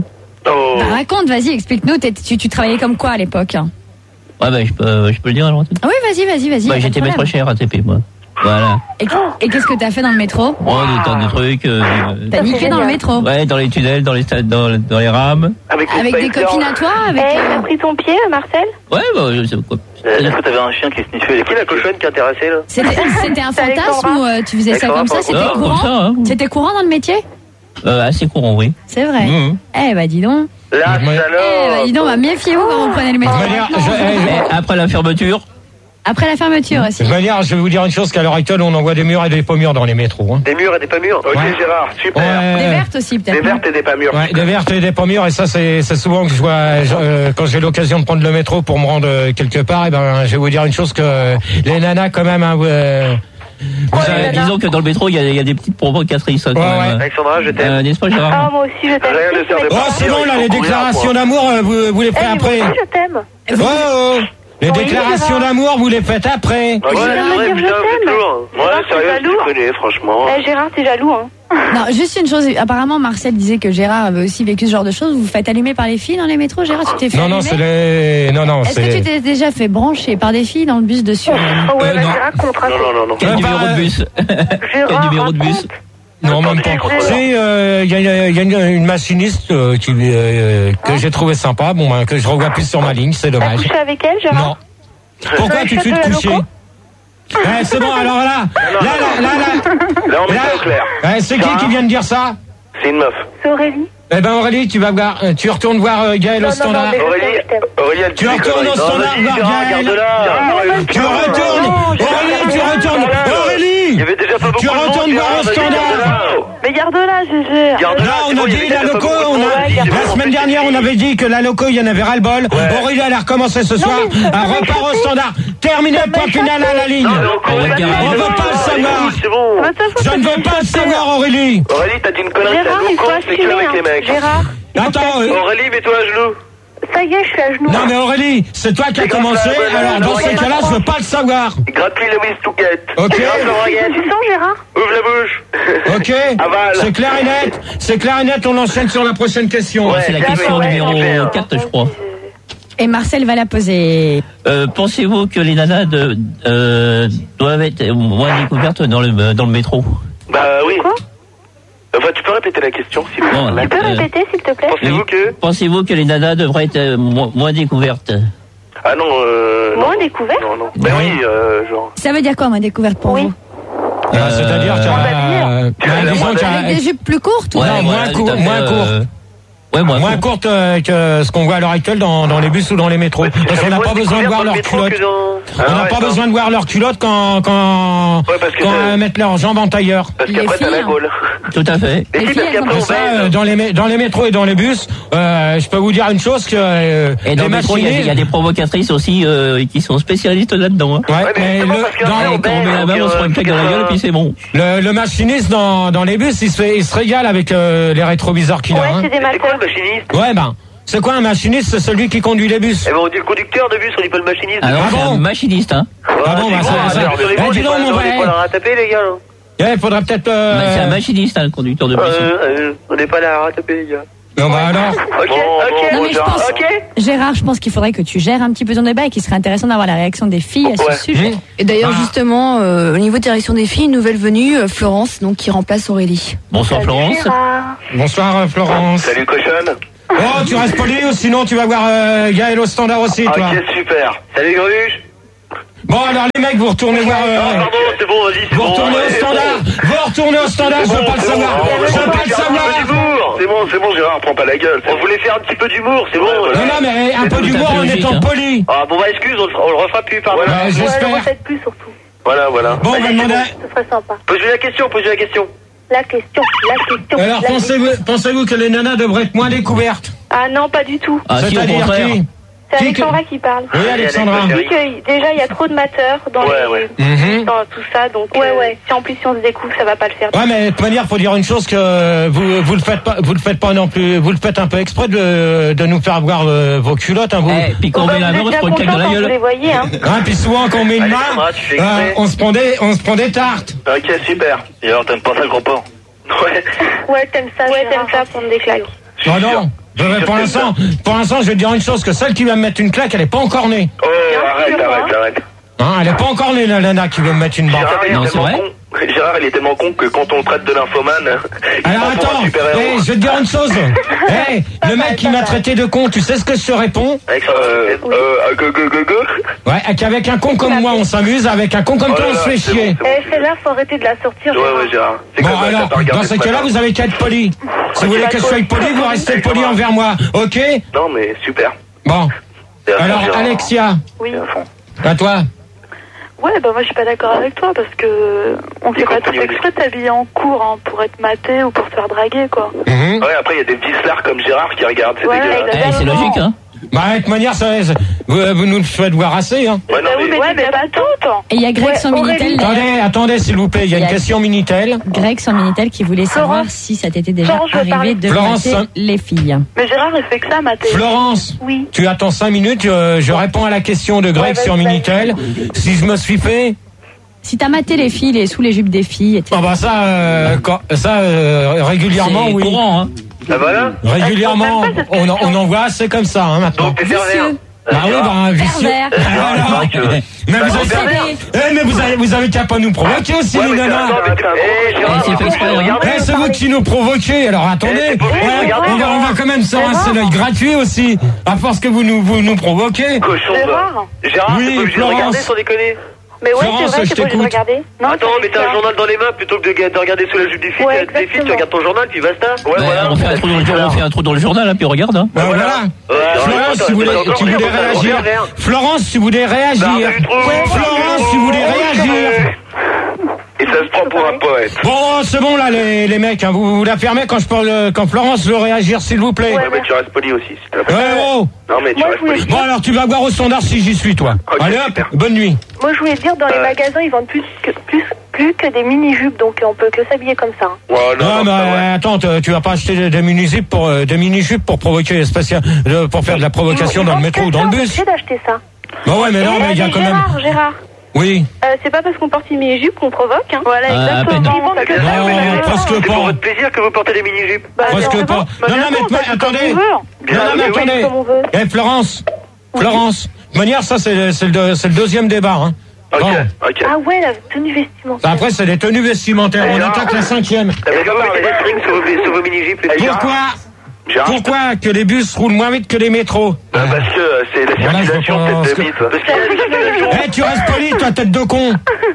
Oh. Bah, raconte, vas-y, explique-nous. T'es- Tu, tu travaillais comme quoi à l'époque? Ouais, bah, je peux, je peux le dire alors. Ah oui, vas-y, vas-y, vas-y. Bah, pas de j'étais problème. maître chez R A T P, moi. Voilà. Et, et qu'est-ce que t'as fait dans le métro? Oh, des tas de trucs. Euh, T'as niqué dans le métro? ouais, dans les tunnels, dans les stades, dans, dans les rames. Avec, Avec des copines à toi? Avec... Eh, t'as pris ton pied, Marcel? Ouais, bah, je sais quoi. Est-ce que t'avais un chien qui sniffait les qui la cochonne qui est intéressée là? C'était c'était un T'as fantasme Alexandra ou euh, tu faisais ça Alexandra, comme ça? pas C'était Ah, comme courant? ça, hein. C'était courant dans le métier? Euh, assez courant, oui. C'est vrai. Mmh. Eh bah dis donc. La Ouais. Eh bah salope. dis donc, bah, méfiez-vous quand vous prenez le métro. De manière, maintenant. je, Et après la fermeture, Après la fermeture aussi. de manière, je vais vous dire une chose, qu'à l'heure actuelle, on envoie des murs et des pas murs dans les métros. Hein. Des murs et des pas murs. Ok Ouais. Gérard, super. Des Ouais. vertes aussi Des peut-être. vertes et des pas murs. Ouais, des vertes et des pas mûres, et ça c'est c'est souvent que je vois je- euh, quand j'ai l'occasion de prendre le métro pour me rendre euh, quelque part. Et ben je vais vous dire une chose, que euh, les nanas quand même. Hein, euh, vous euh, avez- disons que dans le métro, il y a, il y a des petites provocatrices. hein, quand Ouais, même. ouais. Alexandra, je t'aime. Euh, N'est-ce pas, Ah, Gérard? moi aussi, je t'aime. Rien ne sert de Oh, partir, c'est bon là, il les faut courir, déclarations quoi. d'amour, euh, vous, vous les faites Eh, moi après. aussi, je t'aime. Oh, oh, les Oui, déclarations Gérard. d'amour, vous les faites après. Ouais, Je c'est veux vrai, dire, putain, je c'est t'aime. lourd. Ouais, Gérard, sérieux, c'est tu jaloux. connais, franchement. Eh, Gérard, t'es jaloux, hein. Non, juste une chose. Apparemment, Marcel disait que Gérard avait aussi vécu ce genre de choses. Vous vous faites allumer par les filles dans les métros, Gérard? Tu t'es fait Non, non, allumer c'est les. Non, non, Est-ce que tu c'est. t'es déjà fait brancher par des filles dans le bus dessus? Oh, ouais, Euh, vas-y, non. raconte, Non, raconte. non, non, non. Quel Euh, numéro bah, de bus? Quel Gérard, numéro de bus? raconte. Non, même pas. Attendez, C'est, euh, il y a, il y a une, une machiniste euh, qui, euh, que j'ai trouvé sympa, bon, ben, que je revois plus sur ma ligne, c'est T'as dommage. couché avec elle, Gérard? Non. Pourquoi Dans tout de les suite chats de la couché? loco Ouais, c'est bon, alors là, là, là, là, là, Là, on met là, ça au clair. ouais, c'est qui qui vient de dire ça? C'est une meuf. C'est Aurélie. Eh ben Aurélie, tu vas voir, euh, tu retournes voir euh, Gaël Non, au non, standard. non, mais- Aurélie, je t'aime. Aurélie, elle Tu dit des retournes conneries. au Non, standard vas-y, voir Gérard, Gaël. garde-la. Tu retournes, Aurélie, tu retournes, Il y Aurélie, avait déjà pas beaucoup tu de monde, retournes voir Gérard, au vas-y, standard. garde-la. Mais garde-la, Gégé. Garde-la. Là, on c'est bon, a il y dit avait la déjà pas loco, beaucoup de on monde. a, Ouais, la garde-la. semaine dernière, on avait dit que la loco, il y en avait ras-le-bol. Ouais. Aurélie, elle a recommencé ce soir. mais ça Elle m'a repart au échappé. standard. Terminé, point final à la ligne. Non, mais encore On va une le fois, garder. On veut pas le savoir. C'est bon. Va te foutre, Je ne t'as veux dit pas le ça. savoir, Aurélie. Aurélie, t'as dit une connerie, t'as Gérard, il loco, faut c'est que assumer, avec les hein. mecs. Gérard. Attends, euh, Aurélie, mets-toi à genoux. Ça y est, je suis à genoux. non mais Aurélie, c'est toi qui as C'est comme commencé, ça, ouais, alors ouais, dans ouais, ces ouais. cas-là, je veux pas le savoir. Gratte-lui le wistouquette. Ok. Gratte le braguette. Tu sens, Gérard? Ouvre la bouche. Ok, Avale. c'est clair et net, c'est clair et net, on enchaîne sur la prochaine question. Ouais. C'est la D'accord, question ouais, numéro super. quatre, je crois. Et Marcel va la poser. Euh, Pensez-vous que les nanas de, euh, doivent être moins découvertes dans le, dans le métro? Bah oui. Quoi? Enfin, tu peux répéter la question, s'il vous plaît. Bon, Tu peux euh, répéter, s'il te plaît? Pensez-vous que... Pensez-vous que les nanas devraient être euh, mo- moins découvertes? Ah non, euh... Moins non. découvert? Non, non. Bah oui, euh, genre... Ça veut dire quoi, ma découverte pour Oui. vous? Euh, C'est-à-dire qu'il y a, euh, bah, disons qu'il y a- Avec des jupes plus courtes ou Ouais, pas? moins voilà, court- tout à fait, moins euh, court. Ouais, moins, moins court. courte euh, que ce qu'on voit à l'heure actuelle dans, dans les bus ou dans les métros. Parce qu'on n'a pas besoin de voir leurs culottes. On n'a pas besoin de voir leurs culottes quand, quand, Ouais, parce que quand c'est- euh, mettent leurs jambes en tailleur. Parce Les qu'après, t'as filles, la hein. gaule. Tout à fait. Mais Les si, filles, parce elles qu'après, ont on Ça, baise. euh, dans les mé- dans les métros et dans les bus, euh, je peux vous dire une chose que euh, Et dans les le métro, il y, a- il y a machinistes. des provocatrices aussi euh, qui sont spécialistes là-dedans. Hein. Ouais, Ouais, mais mais justement, le, parce que dans- après, Et quand on met la main, on se prend une claque dans la gueule et puis c'est bon. le, le machiniste dans, dans les bus, il se, fait- il se régale avec euh, les rétroviseurs qu'il Ouais, a. hein. c'est des C'est quoi mateurs. le machiniste? Ouais, ben, c'est quoi un machiniste? C'est celui qui conduit les bus. Eh ben, on dit le conducteur de bus, on dit pas le machiniste. Alors, Ah c'est bon un machiniste, hein. Ah bon, bah, ça- ça- sur les eh, mots, dis on est donc, pas- mon on est vrai. pas là à taper, les gars, là. Eh, il faudrait peut-être. Euh... Bah, c'est un machiniste, hein, le conducteur de bus. Euh, euh, on n'est pas là à taper, les gars. Non, bah alors. Ok, Bon, ok, Non, mais je Gérard, pense- ok. Gérard, je pense qu'il faudrait que tu gères un petit peu ton débat et qu'il serait intéressant d'avoir la réaction des filles à ce Ouais. sujet. Et d'ailleurs, Ah. justement, euh, au niveau direction des filles, une nouvelle venue, euh, Florence, donc qui remplace Aurélie. Bonsoir Florence. Gérard. Bonsoir, euh, Florence. Salut, cochonne. Oh, tu restes poli ou sinon tu vas voir euh, Gaël au standard aussi, toi. Ok, super. Salut, Gruche. Bon, alors les mecs, vous retournez voir. euh, Ah, pardon, c'est bon, vas-y, c'est vous bon. retournez au allez, standard. c'est bon. Vous retournez au standard. Je veux pas le C'est bon, savoir. c'est bon, Je on veux voulait pas le faire un savoir. peu d'humour. C'est bon, c'est bon, Gérard, prends pas la gueule. On voulait faire un petit peu d'humour, c'est bon. Non, non, mais un peu tout à d'humour fait en logique, étant hein. poli. Ah, bon, bah, excuse, on, le fera- on le refera plus, pardon. Ouais, Ouais, le j'espère. refaites plus, surtout. Voilà, voilà. Bon, on va Vas-y, demander. Ce serait sympa. Pose-lui la question, pose-lui la question. La question, la question. Alors, la pensez-vous, pensez-vous que les nanas devraient être moins découvertes? Ah non, pas du tout. Ah, si, au C'est-à-dire contraire. qui? C'est Qui que- Alexandra qui parle. Oui, Alexandra. Il dit que déjà il y a trop de mateurs dans, Ouais, les, ouais. Mhm. dans tout ça, donc ouais, ouais. Si en plus si on se découvre, ça va pas le faire. Ouais, mais de toute manière, faut dire une chose, que vous vous le faites pas, vous le faites pas non plus, vous le faites un peu exprès de de nous faire voir euh, vos culottes, hein, vous. Eh, puis quand on Bon, met bah, la vous main, on êtes se prend bien une claque dans la contents quand vous les gueule. voyez, hein. Hein, puis souvent quand on met une main, Alexandra, tu fais euh, exprès. on se prend des, on se prend des tartes. Ok, super. Et alors, t'aimes pas ça, le gros porc? Ouais. Ouais, t'aimes ça, ouais, t'aimes ça, prendre des claques. Oh non, Euh, pour l'instant, pour l'instant, je vais te dire une chose, que celle qui va me mettre une claque, elle est pas encore née. Oh, arrête, arrête, arrête. Hein, elle est pas encore née, la nana qui veut me mettre une barre. Gérard, il est tellement con. Gérard, il est tellement con que quand on le traite de nymphomane, il Alors prend pour attends, un super-héros. hey, je vais te dire une chose. Hey, le mec qui m'a traité de con, tu sais ce que je te réponds? Avec ça, euh, euh, go, go, go, go. Ouais, qu'avec un con comme moi, on s'amuse, avec un con comme Oh toi, là on se là, fait c'est chier. bon, c'est bon. Eh, c'est là, faut arrêter de la sortir. Ouais, ouais, Gérard. C'est Bon comme ça, alors, t'as pas regardé dans ce ce cas-là, matin. vous avez qu'à être poli. Si vous voulez que je sois poli, vous restez poli envers moi, ok? Non, mais super. Bon. C'est à fond, Alors, Gérard. Alexia, Oui. C'est à fond. à toi. Ouais, bah moi je suis pas d'accord avec toi parce que on fait pas tout exprès de t'habiller en cours hein, pour être maté ou pour se faire draguer quoi. Mhm. Ouais, après, il y a des petits slards comme Gérard qui regardent, c'est Ouais, dégueulasse. exactement. Eh, c'est logique, hein. Bah, de toute manière, ça, vous, vous nous le faites voir assez, hein. Ouais, non, Bah oui, mais... mais, ouais, mais pas toutes. Et il y a Greg Ouais, sans Aurélie. Minitel. d'ailleurs. Attendez, attendez, s'il vous plaît, il y a Il y une a- question Minitel. Greg sans Minitel qui voulait savoir Florence. si ça t'était déjà Florence, je veux arrivé parler. de Florence. mater les filles. Mais Gérard il fait que ça maté. Florence, Oui. tu attends cinq minutes, je, je réponds à la question de Greg Ouais, sur vas-y, Minitel. Si je me suis fait... Si t'as maté les filles, les sous les jupes des filles, et Ah bah ça, euh, quand- ça euh, régulièrement, C'est oui. courant, hein. Ah, voilà. Régulièrement, Elle comprend pas cette on, en- on en voit, c'est comme ça, hein, maintenant. Donc, t'es pervers. Bah oui, bah, vicieux. Pervers. Ah, alors, mais vous avez, pervers. eh, mais vous avez, vous avez qu'à pas nous provoquer aussi, Ouais, les mais t'es un- nanas. non, mais t'es un gros- Eh, Gérard, c'est fait exprès, hein. regardez. Eh, c'est vous qui nous provoquez, alors attendez, Eh, c'est pas obligé de Ouais, regarder, on, va, on va quand même se rincer l'œil gratuit aussi, à force que vous nous, vous nous provoquez. Cochon, Gérard. ça. Gérard, Oui, t'es pas obligé de Florence. regarder sans déconner. Mais ouais, Florence, c'est vrai, je c'est pas obligé de t'écoute. regarder. Non, Attends, c'est mais t'as un ça. journal dans les mains plutôt que de, de regarder sous la jupe du fils. Ouais, des filles, tu exactement. regardes ton journal, puis basta. Ouais, Ouais, voilà. on, fait un trou dans le, on fait un trou dans le journal, hein, puis regarde. Hein. Bah, voilà. Ouais, Florence, ouais, tu voulais, ouais, tu voulais ouais, réagir. ouais, ouais. Florence, tu voulais réagir. Barre du trou. Florence, tu voulais réagir. Et ça se prend pour un poète. Bon, c'est bon là, les, les mecs, hein, vous, vous la fermez quand je parle, quand Florence veut réagir, s'il vous plaît. Ouais, mais tu restes poli aussi, s'il te plaît. Ouais, oh. Non, mais tu Moi, restes je voulais- poli. Bon alors, tu vas boire au standard si j'y suis, toi. Ok, Allez hop, super. bonne nuit. Moi, je voulais dire, dans les Euh. magasins, ils vendent plus que, plus, plus que des mini-jupes, donc on peut que s'habiller comme ça. hein. Ouais, non, Non, non, mais c'est pas vrai. euh, attends, tu tu vas pas acheter des, des mini-jupes pour, euh, des mini-jupes pour provoquer spécial, euh, pour faire de la provocation Ils dans le vendent métro ou que dans ça, le on est bus. obligé d'acheter ça. Bah ouais, mais non, Et, mais il y a euh, quand même. Gérard, Gérard, Oui. euh, c'est pas parce qu'on porte une mini-jupe qu'on provoque, hein. Voilà, Ah, à peine. exactement. Ils vendent que Bien ça, sûr, mais Non, mais- presque C'est pour pas. votre plaisir que vous portez des mini-jupes. Bah, Presque bien pas. sûr. Bah, Non, non, bien mais sûr, toi, on fait attendez. comme on veut. Bien, Non, non, mais mais oui. attendez. Comme on veut. Eh, Florence. Florence. De toute manière, ça, c'est c'est le, deux- c'est le deuxième débat, hein. Ok, Bon. ok. Ah ouais, la tenue vestimentaire. Après, c'est les tenues vestimentaires. On Gérard. attaque la cinquième. T'as pas mettez des strings sur vos, sur vos mini-jupes, les gars. Pourquoi Gérard. Pourquoi que les bus roulent moins vite que les métros? Bah, parce que euh, c'est la Voilà, je circulation, pense tête que- de bite. Parce qu'il y a la circulation. Eh, tu restes poli, toi, tête de con.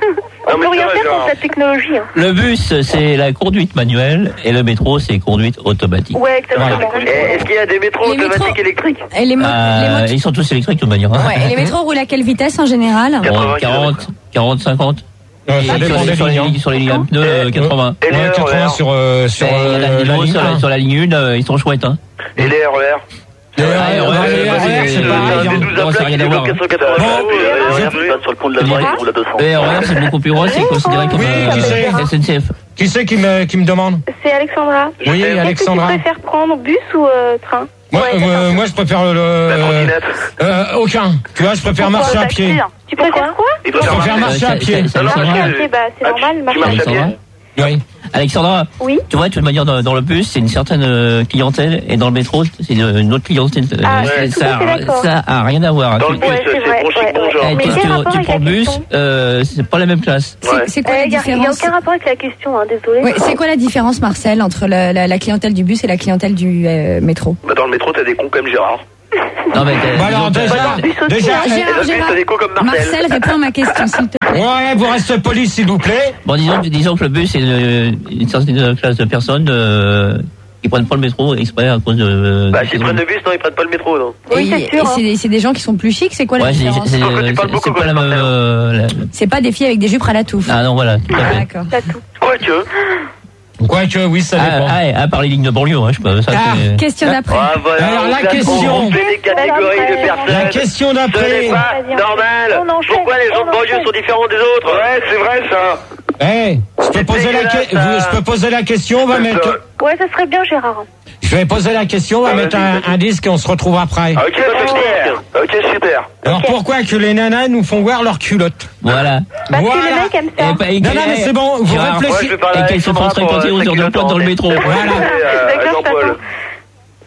On mais peut rien ça va, faire Gérard. contre la technologie. Hein. Le bus, c'est la conduite manuelle et le métro, c'est conduite automatique. Ouais, exactement. Eh, Est-ce qu'il y a des métros Les métros- automatiques électriques? Et les, mo- les Euh, motos- ils sont tous électriques de toute manière. Hein. ouais, et les métros roulent à quelle vitesse en général? Bon, quarante, quarante, cinquante. Euh, Et ça dépend sur, des les, sur, lignes, hein. les, sur les lignes à pneus, euh, quatre-vingts. Et les Ouais, quatre-vingts R E R? sur, euh, sur Et il y a euh, la, la numéro ligne sur, la, un. sur la ligne un, euh, ils sont chouettes. Hein. Et les R E R? Les Ouais, R E R, ouais, les ouais, R E R, ouais, c'est ouais, pareil. Des hein. douze Non, à ça plaques a rien qui à voir. développent quatre cent quatre-vingts. Bon, Et le R E R, je- tu passes sur le compte de la droite, il roule à deux cents. Le R E R, c'est beaucoup plus gros, c'est considéré comme Oui, qui c'est euh, S N C F. Qui c'est qui me, qui me demande? C'est Alexandra. Oui, Est-ce Alexandra. que tu préfères prendre bus ou euh, train? Moi, Ouais, euh, d'accord. moi, je préfère le. La trottinette. Euh, aucun. Tu vois, je préfère Pourquoi marcher à taxi, pied. hein. Tu préfères quoi? Il Je préfère marcher à Euh, pied. c'est- c'est- Non, non, c'est- marcher. Ok, bah c'est Ah, normal, tu- marcher tu marches à Alexandra. pied? Oui. Alexandra, Oui. tu vois, de toute manière, dans, dans le bus, c'est une certaine euh, clientèle, et dans le métro, c'est une, une autre clientèle. Euh, Ah, c'est- je suis tout ça, à fait d'accord. ça a rien à voir. Dans Tu- le bus, Ouais, c'est c'est vrai, bon chic, ouais, bon ouais. genre. eh, Mais tu, quel tu- rapport tu avec prends le la bus, question euh, c'est pas la même classe. C'est Ouais. c'est quoi Il la n'y a, y a différence? aucun rapport avec la question, hein, désolé. Oui, c'est quoi la différence, Marcel, entre la, la, la clientèle du bus et la clientèle du euh, métro? Bah, dans le métro, t'as des cons comme Gérard. Non, mais t'as- Bah alors, disons, déjà, t'as- bus aussi, déjà, hein. eh, Et Gérard, dans le bus, Gérard. t'as des cons comme Marcel. Marcel, réponds à ma question, s'il te plaît. ouais, vous restez poli, s'il vous plaît. Bon, disons, disons que le bus, c'est une, une certaine classe de personnes euh, qui prennent pas le métro exprès à cause de. Bah, de- s'ils prennent le bus, non, ils prennent pas le métro, non. Oui, Et- c'est sûr, et hein. c'est c'est des gens qui sont plus chics, c'est quoi la Ouais, c'est différence? c'est- Sauf que tu c'est- parles beaucoup c'est pas comme la même. Marcel. euh, la- C'est pas des filles avec des jupes à la touffe. Ah non, voilà. Tout à Ah, fait. d'accord. T'as tout. Quoique. Quoique, oui, ça Ah, dépend. ah, à part les lignes de banlieue, hein, je peux. Ça, Ah, c'est- Question d'après. Ah, voilà. Alors, la on classe- question. On fait des catégories de personnes. La question Ce d'après. n'est pas Vas-y, normal. on enchaîne, Pourquoi les gens on de banlieue enchaîne. sont différents des autres? Ouais, c'est vrai, ça. Eh, je peux C'est poser la dégueulasse, que- ça. vous- je peux poser la question, on va C'est mettre. ça. Ouais, ça serait bien, Gérard. Je vais poser la question, on va Ah, mettre vas-y, un, vas-y. un disque et on se retrouve après. Ok, super. Ok, super. Alors pourquoi que les nanas nous font voir leurs culottes? Voilà. Parce que Voilà. les mecs aiment ça. Et, pas- et Non, qu'elle- non, mais c'est bon, vous Gérard, réfléchissez. Ouais, je vais parler Et à qu'elle se Alexandra fasse pour, fréquenter euh, aux heures de sa pointe dans le culotte métro. en Voilà. Euh, D'accord, Jean-Paul.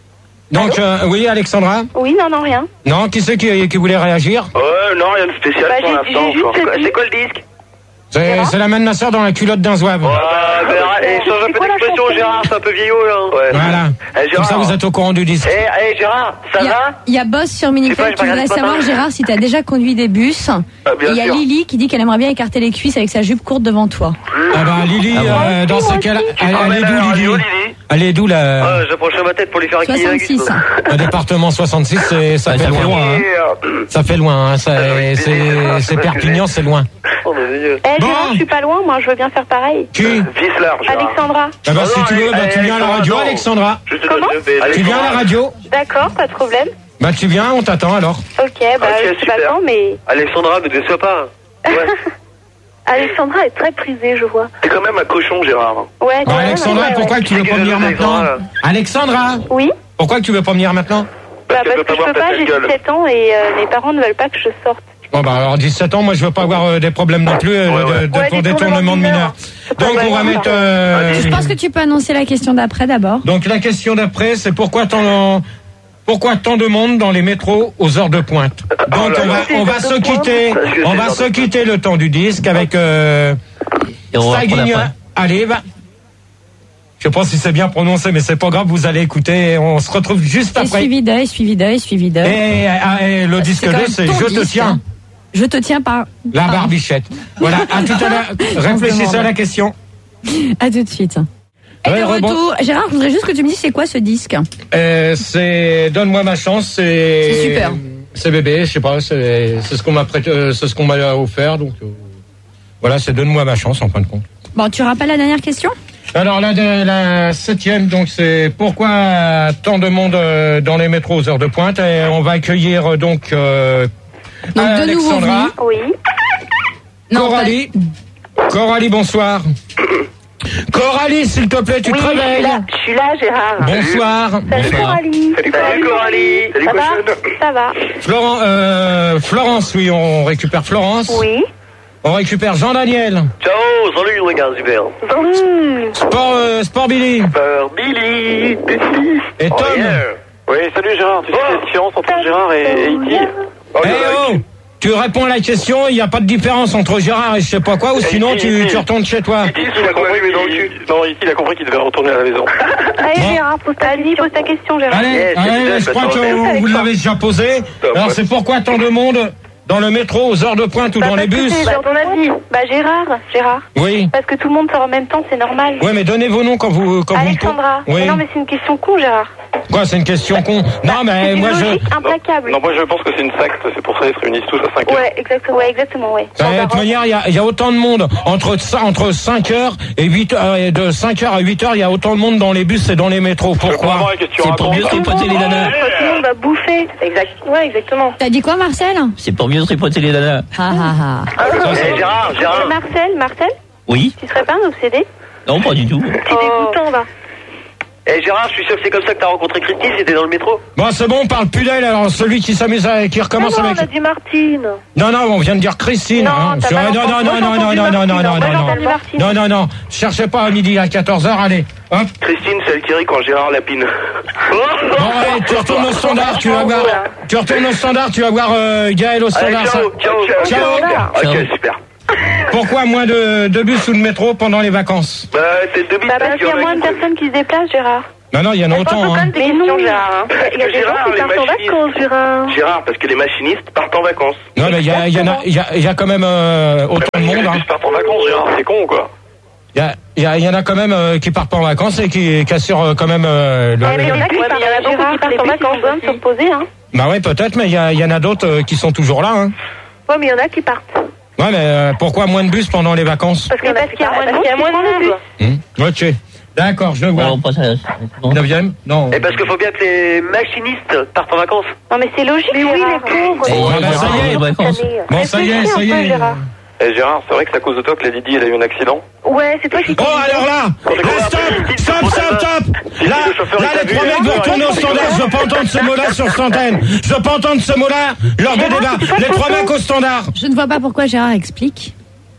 Donc, euh, oui, Alexandra? Oui, non, non, rien. Non, qui c'est qui, qui voulait réagir? Ouais, non, rien de spécial Bah, pour j'ai- l'instant. j'ai juste Enfin, dit- c'est quoi le disque? C'est, c'est la main de ma soeur dans la culotte d'un zouave. Ouais, bah, et change un peu d'expression, Gérard, c'est un peu vieillot, là. Ouais. Voilà. Eh, Comme ça, vous êtes au courant du disque. Eh, eh, Gérard, ça Il y, va? a, il y a Boss sur Minifel Je sais pas, qui je voudrait regarde ce savoir, matin. Gérard, si tu as déjà conduit des bus. bien Et il y a sûr. Lily qui dit qu'elle aimerait bien écarter les cuisses avec sa jupe courte devant toi. Ah bah, Lily, euh, dans ce cas-là, elle, elle est d'où, Lily? Elle est d'où, la... Ah, j'approchais ma tête pour lui faire un soixante-six. Le département soixante-six, c'est, ça, Ouais, fait ça fait loin. loin, hein. Ça fait loin, hein. Ça, c'est, c'est Perpignan, c'est loin. Oh, mon Dieu. Eh, Bon. Gérard, je suis pas loin, moi, je veux bien faire pareil. Qui? Vis large. Gérard. Alexandra. Ah bah, Oh si non, tu veux, bah, allez, tu viens à la radio, non. Alexandra. Je te Comment donne deux baies. Tu viens à la radio? D'accord, pas de problème. Bah, tu viens, on t'attend alors. Ok, bah, Ok, je suis pas super. temps, mais. Alexandra, ne déçois pas. Ouais. Alexandra est très prisée, je vois. T'es quand même un cochon, Gérard. Ouais, Bon, quand même, Alexandra, ouais, pourquoi ouais. que tu veux pas venir maintenant? Alexandra, Oui, pourquoi que tu veux pas venir maintenant? bah, qu'elle parce veut que pas je voir peux ta pas, belle j'ai gueule. dix-sept ans et euh, mes parents ne veulent pas que je sorte. Bon bah alors dix-sept ans, moi je veux pas avoir euh, des problèmes non plus euh, Ouais, ouais. de, de Ouais, ton des détournement de mineurs. mineurs. Donc on va mettre. euh, Je pense que tu peux annoncer la question d'après d'abord. Donc la question d'après, c'est pourquoi tant pourquoi tant de monde dans les métros aux heures de pointe. Donc là on là. va on va se quitter, Parce que on c'est va l'heure se de quitter le temps du disque avec euh, Et on va reprendre Saguigna. après. Allez, va. Je sais pas si c'est bien prononcé, mais c'est pas grave, vous allez écouter. Et on se retrouve juste Et après. suivi d'œil, suivi d'œil, suivi d'œil. Et, ah, et le disque quand deux, même c'est ton Je te disque, tiens. hein. Je te tiens par. La par- barbichette. Voilà, à tout à l'heure. Réfléchissez à la question. À tout de suite. Et Ouais, de rebond. retour, Gérard, je voudrais juste que tu me dises c'est quoi ce disque. Euh, c'est Donne-moi ma chance. C'est C'est super. C'est bébé, je sais pas. C'est c'est ce qu'on m'a prêté, euh, c'est ce qu'on m'a offert. Donc euh, voilà, c'est Donne-moi ma chance en fin de compte. Bon, tu rappelles la dernière question? Alors la, la septième, donc c'est pourquoi tant de monde euh, dans les métros aux heures de pointe. Et on va accueillir euh, donc, euh, Donc, de nouveau Alexandra, Oui. Non, Coralie. Coralie, bonsoir. Coralie, s'il te plaît, tu Oui, te je suis réveilles. là, je suis là, Gérard. Bonsoir. Salut Coralie. Salut Coralie. Salut Ça va? cochonne. Ça va. Florent, euh, Florence, oui, on récupère Florence. Oui. On récupère Jean-Daniel. Ciao, salut les gars, super. Mmh. Sport, euh, Sport Billy. Super Billy. Et Tom. Oh, yeah. Oui, salut Gérard. Tu sais la différence entre Gérard et et Iti? Oh, Eh oh, tu réponds à la question, il n'y a pas de différence entre Gérard et je sais pas quoi, ou sinon Iti, tu, Iti. tu retournes chez toi. Iti, il a compris, mais dans le cul. Non, Iti, il a compris qu'il devait retourner à la maison. Allez, Bon. Gérard, pose ta, Vas-y, pose ta question, Gérard. Allez, Yes, allez, yes, je crois yes, que yes, vous, avec vous toi. l'avez déjà posé. Top. Alors c'est pourquoi tant de monde dans le métro aux heures de pointe ou Bah, dans les parce que bus? c'est dans ton avis. Bah, Gérard, Gérard. Oui. Parce que tout le monde sort en même temps, c'est normal. Ouais, mais donnez vos noms quand vous quand Alexandra. vous me... Mais Oui. non, mais c'est une question con, Gérard. Quoi, c'est une question con. Non, mais C'est une moi je... logique implacable. Non, moi je pense que c'est une secte, c'est pour ça qu'ils se réunissent tous à cinq heures. Ouais, exactement, ouais, exactement, ouais. De toute manière, il y a, il y a autant de monde entre ça, entre cinq heures et huit heures, et de cinq heures à huit heures, il y a autant de monde dans les bus et dans les métros. Pourquoi? C'est pour mieux tripoter les nanas. Tout le monde va bouffer. Exact. Ouais, exactement. T'as dit quoi, Marcel? C'est pour mieux tripoter les nanas. Ah ah ah. Eh, Gérard, Gérard. Euh, Marcel, Marcel, Oui. tu serais pas un obsédé? Non, pas du tout. C'est dégoûtant, va. Eh Gérard, je suis sûr que c'est comme ça que t'as rencontré Christy, c'était dans le métro. Bon, c'est bon, on parle plus d'elle, alors celui qui s'amuse à, qui recommence non, non, avec... on a dit Martine. Non, non, on vient de dire Christine. Non, hein. t'as Je- pas non, non, entendu. non, Moi, j'ai non, non, entendu non, non, non, Martine. non, Moi, j'ai non, entendu non, Martine. non, non, non, cherchez pas à midi à quatorze heures, allez, hop. Christine, celle qui rit quand Gérard lapine. Bon, allez, tu retournes au standard, tu vas voir, tu retournes au standard, tu vas voir euh, Gaël au Allez, standard. ciao, ça- ciao, Ciao. Ok, Ciao. super. Pourquoi moins de, de bus ou de métro pendant les vacances? Bah, c'est deux bits Bah, parce qu'il y a moins de personnes qui se déplacent, Gérard. Non, non, il y en a autant, hein. Mais non, Gérard. Il y a des gens qui partent en vacances, Gérard. Gérard, parce que les machinistes partent en vacances. Non, mais il y, a- il y en a, il y, a, il y a quand même euh, autant de monde, hein. Les bus partent en vacances, Gérard, c'est con ou quoi? Il y, a, il y, a, il y en a quand même euh, qui partent pas en vacances et qui, qui assurent euh, quand même euh, le... Ouais, mais il y en a qui le- partent qui partent en vacances, besoin de se reposer, hein. Bah ouais, peut-être, mais il y, a- il y en a d'autres euh, qui sont toujours là, hein. Ouais, mais il y en a qui partent. Ouais, mais euh, pourquoi moins de bus pendant les vacances? Parce que parce qu'il y a moins de monde, il y a moins de bus. Hmm, Ok. D'accord, je Bon, vois. on passe à la... non. Neuvième? Non. Et parce qu'il faut bien que les machinistes partent en vacances. Non, mais c'est logique, mais oui, les pauvres. Et Bon, bah, ça y est. les vacances. Bon, ça y est, ça y est. Eh Gérard, c'est vrai que c'est à cause de toi que la Didi elle a eu un accident. Ouais, c'est toi qui... Oh, alors là, là, stop, stop, stop, stop. Là, là, les trois mecs vont retourner au standard. Je veux pas entendre ce mot-là sur cette antenne. Je veux pas entendre ce mot-là lors des débats. Les trois mecs au standard. Je ne vois pas pourquoi Gérard explique.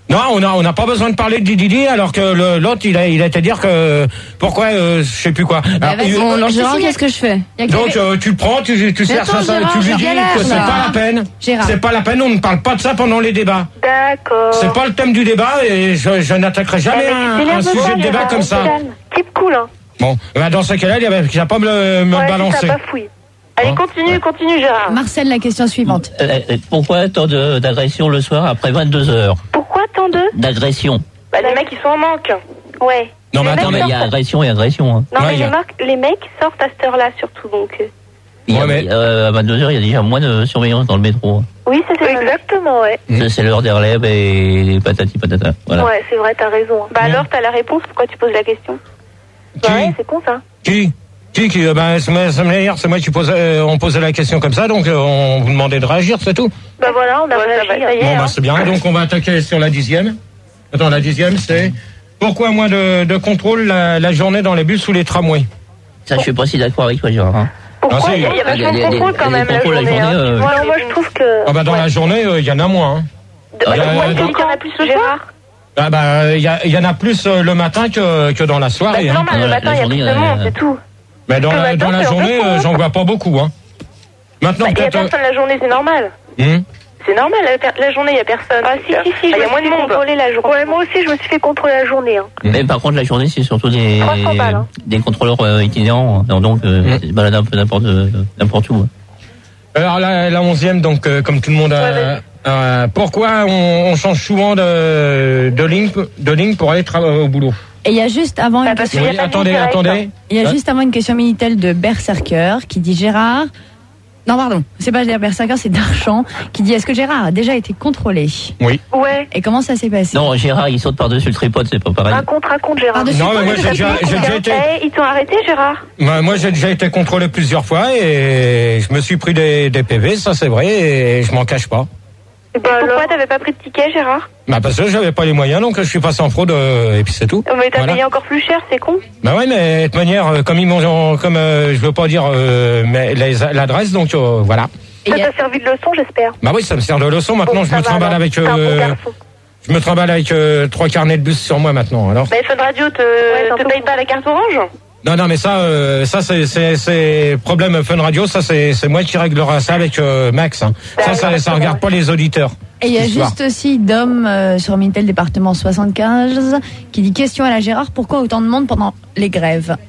Non, on n'a on a pas besoin de parler de Didi alors que le, l'autre il a il a été dire que pourquoi euh, je sais plus quoi. Bah, Alors, vas-y, il- bon, alors Gérard, qu'est-ce que je fais? donc euh, tu le prends, tu tu sers attends, ça, ça, Gérard, tu lui je dis galère, que c'est là. pas la peine. Gérard. C'est pas la peine, on ne parle pas de ça pendant les débats. D'accord. C'est pas le thème du débat et je, je n'attaquerai jamais un, un sujet de débat comme ça. Keep cool, hein. Bon, bah, dans ce cas-là, il y avait qu'il n'a pas me le me Ouais, balancer. ça bafouille. Allez, Hein continue, continue, Gérard. Marcel, la question suivante. Euh, euh, pourquoi tant de- d'agressions le soir après vingt-deux heures? Pourquoi tant de D'agressions. Bah, les mecs, ils sont en manque. Ouais. Non, mais Les attends, mecs Mais il y a sortent- agression et agression. Hein. Non, Ouais, mais il y a- les, marques- les mecs sortent à cette heure-là, surtout, donc. euh. Il y a, Ouais, mais- euh, à vingt-deux heures, il y a déjà moins de surveillance dans le métro. Oui, ça c'est exactement, ouais. Mmh. C'est l'heure des relèves et patati patata. Voilà. Ouais, c'est vrai, t'as raison. Bah Mmh. alors, t'as la réponse, pourquoi tu poses la question? Bah Qui ouais, c'est con ça. Qui Qui qui euh, ben, c'est moi, c'est moi, hier, c'est moi qui posais, euh, on posait la question comme ça, donc euh, on vous demandait de réagir, c'est tout. Bah voilà, on a réagi. Ça y est, Bon, hein. bah c'est bien. Donc on va attaquer sur la dixième. Attends, la dixième, c'est pourquoi moins de, de contrôle la, la journée dans les bus ou les tramways? Ça, je suis pas si d'accord avec toi, Gérard. Hein. Pourquoi? Ah, si. Il y a Il y a vachement des- de contrôle des- quand des même la contrôles la journée. journée, hein. euh, Ouais, moi je trouve que. Ah bah dans Ouais. la journée, il y en a moins. Hein. De- bah, Il y a- pourquoi il y a- tu dis qu'il y en a plus le soir? Ah bah il y, a- il y en a plus euh, le matin que, que dans la Bah, soirée. c'est hein. normal, le Ouais, matin, la il y a plus journée, de monde, euh, c'est tout. Mais dans Le la, matin, dans la c'est journée, encore euh, plus, j'en vois pas beaucoup. Hein. Maintenant Bah, il y a peut-être. personne la journée, c'est normal. euh, hmm C'est normal, la, per- la journée, il y a personne. Ah si, si, si, il y a moins de monde. La journée. Ouais, moi aussi, je me suis fait contrôler la journée. Hein. Mais par contre, la journée, c'est surtout des, trois cents balles, hein. des contrôleurs euh, itinérants. hein. Donc, euh, Mm. ils se baladent un peu n'importe, euh, n'importe où. hein. Alors la, la onzième, donc euh, comme tout le monde a. Ouais, euh, pourquoi on, on change souvent de, de ligne de ligne pour aller travailler au boulot? Et il y a juste avant une Ah, parce question, qu'il y a Oui, pas de attendez, ligne directe, attendez. il y a Hein juste avant une question Minitel de Berserker qui dit Gérard. Non, pardon, c'est pas Berserker, c'est Darchamp qui dit est-ce que Gérard a déjà été contrôlé? Oui. Ouais. Et comment ça s'est passé? Non, Gérard, il saute par-dessus le tripode, c'est pas pareil. Raconte, raconte, Gérard. Par-dessus Non, mais moi quoi, j'ai déjà, j'ai déjà été. Eh, ils t'ont arrêté, Gérard? Moi, moi, j'ai déjà été contrôlé plusieurs fois et je me suis pris des, des P V, ça c'est vrai, et je m'en cache pas. Et pourquoi t'avais pas pris de ticket, Gérard? Bah parce que j'avais pas les moyens, donc je suis passé en fraude euh, et puis c'est tout. Mais t'as Voilà. payé encore plus cher, c'est con. Bah ouais, mais de toute manière, euh, comme ils m'ont, comme euh, je veux pas dire euh, mais les- l'adresse, donc euh, voilà. Et Ça il y a- t'a servi de leçon, j'espère. Bah oui, ça me sert de leçon. Maintenant, Bon, je ça me va, trimballe alors. avec, T'es un bon euh, garçon. je me trimballe avec euh, trois carnets de bus sur moi maintenant. Alors. Mais Fun Radio te, te paye pas la carte orange? Non, non, mais ça, euh, ça c'est, c'est, c'est problème Fun Radio. Ça, c'est, c'est moi qui réglera ça avec euh, Max. Hein. Ça, ça, ça regarde pas les auditeurs. Et il y a cette histoire. juste aussi Dom euh, sur Minitel département soixante-quinze qui dit question à la Gérard pourquoi autant de monde pendant les grèves?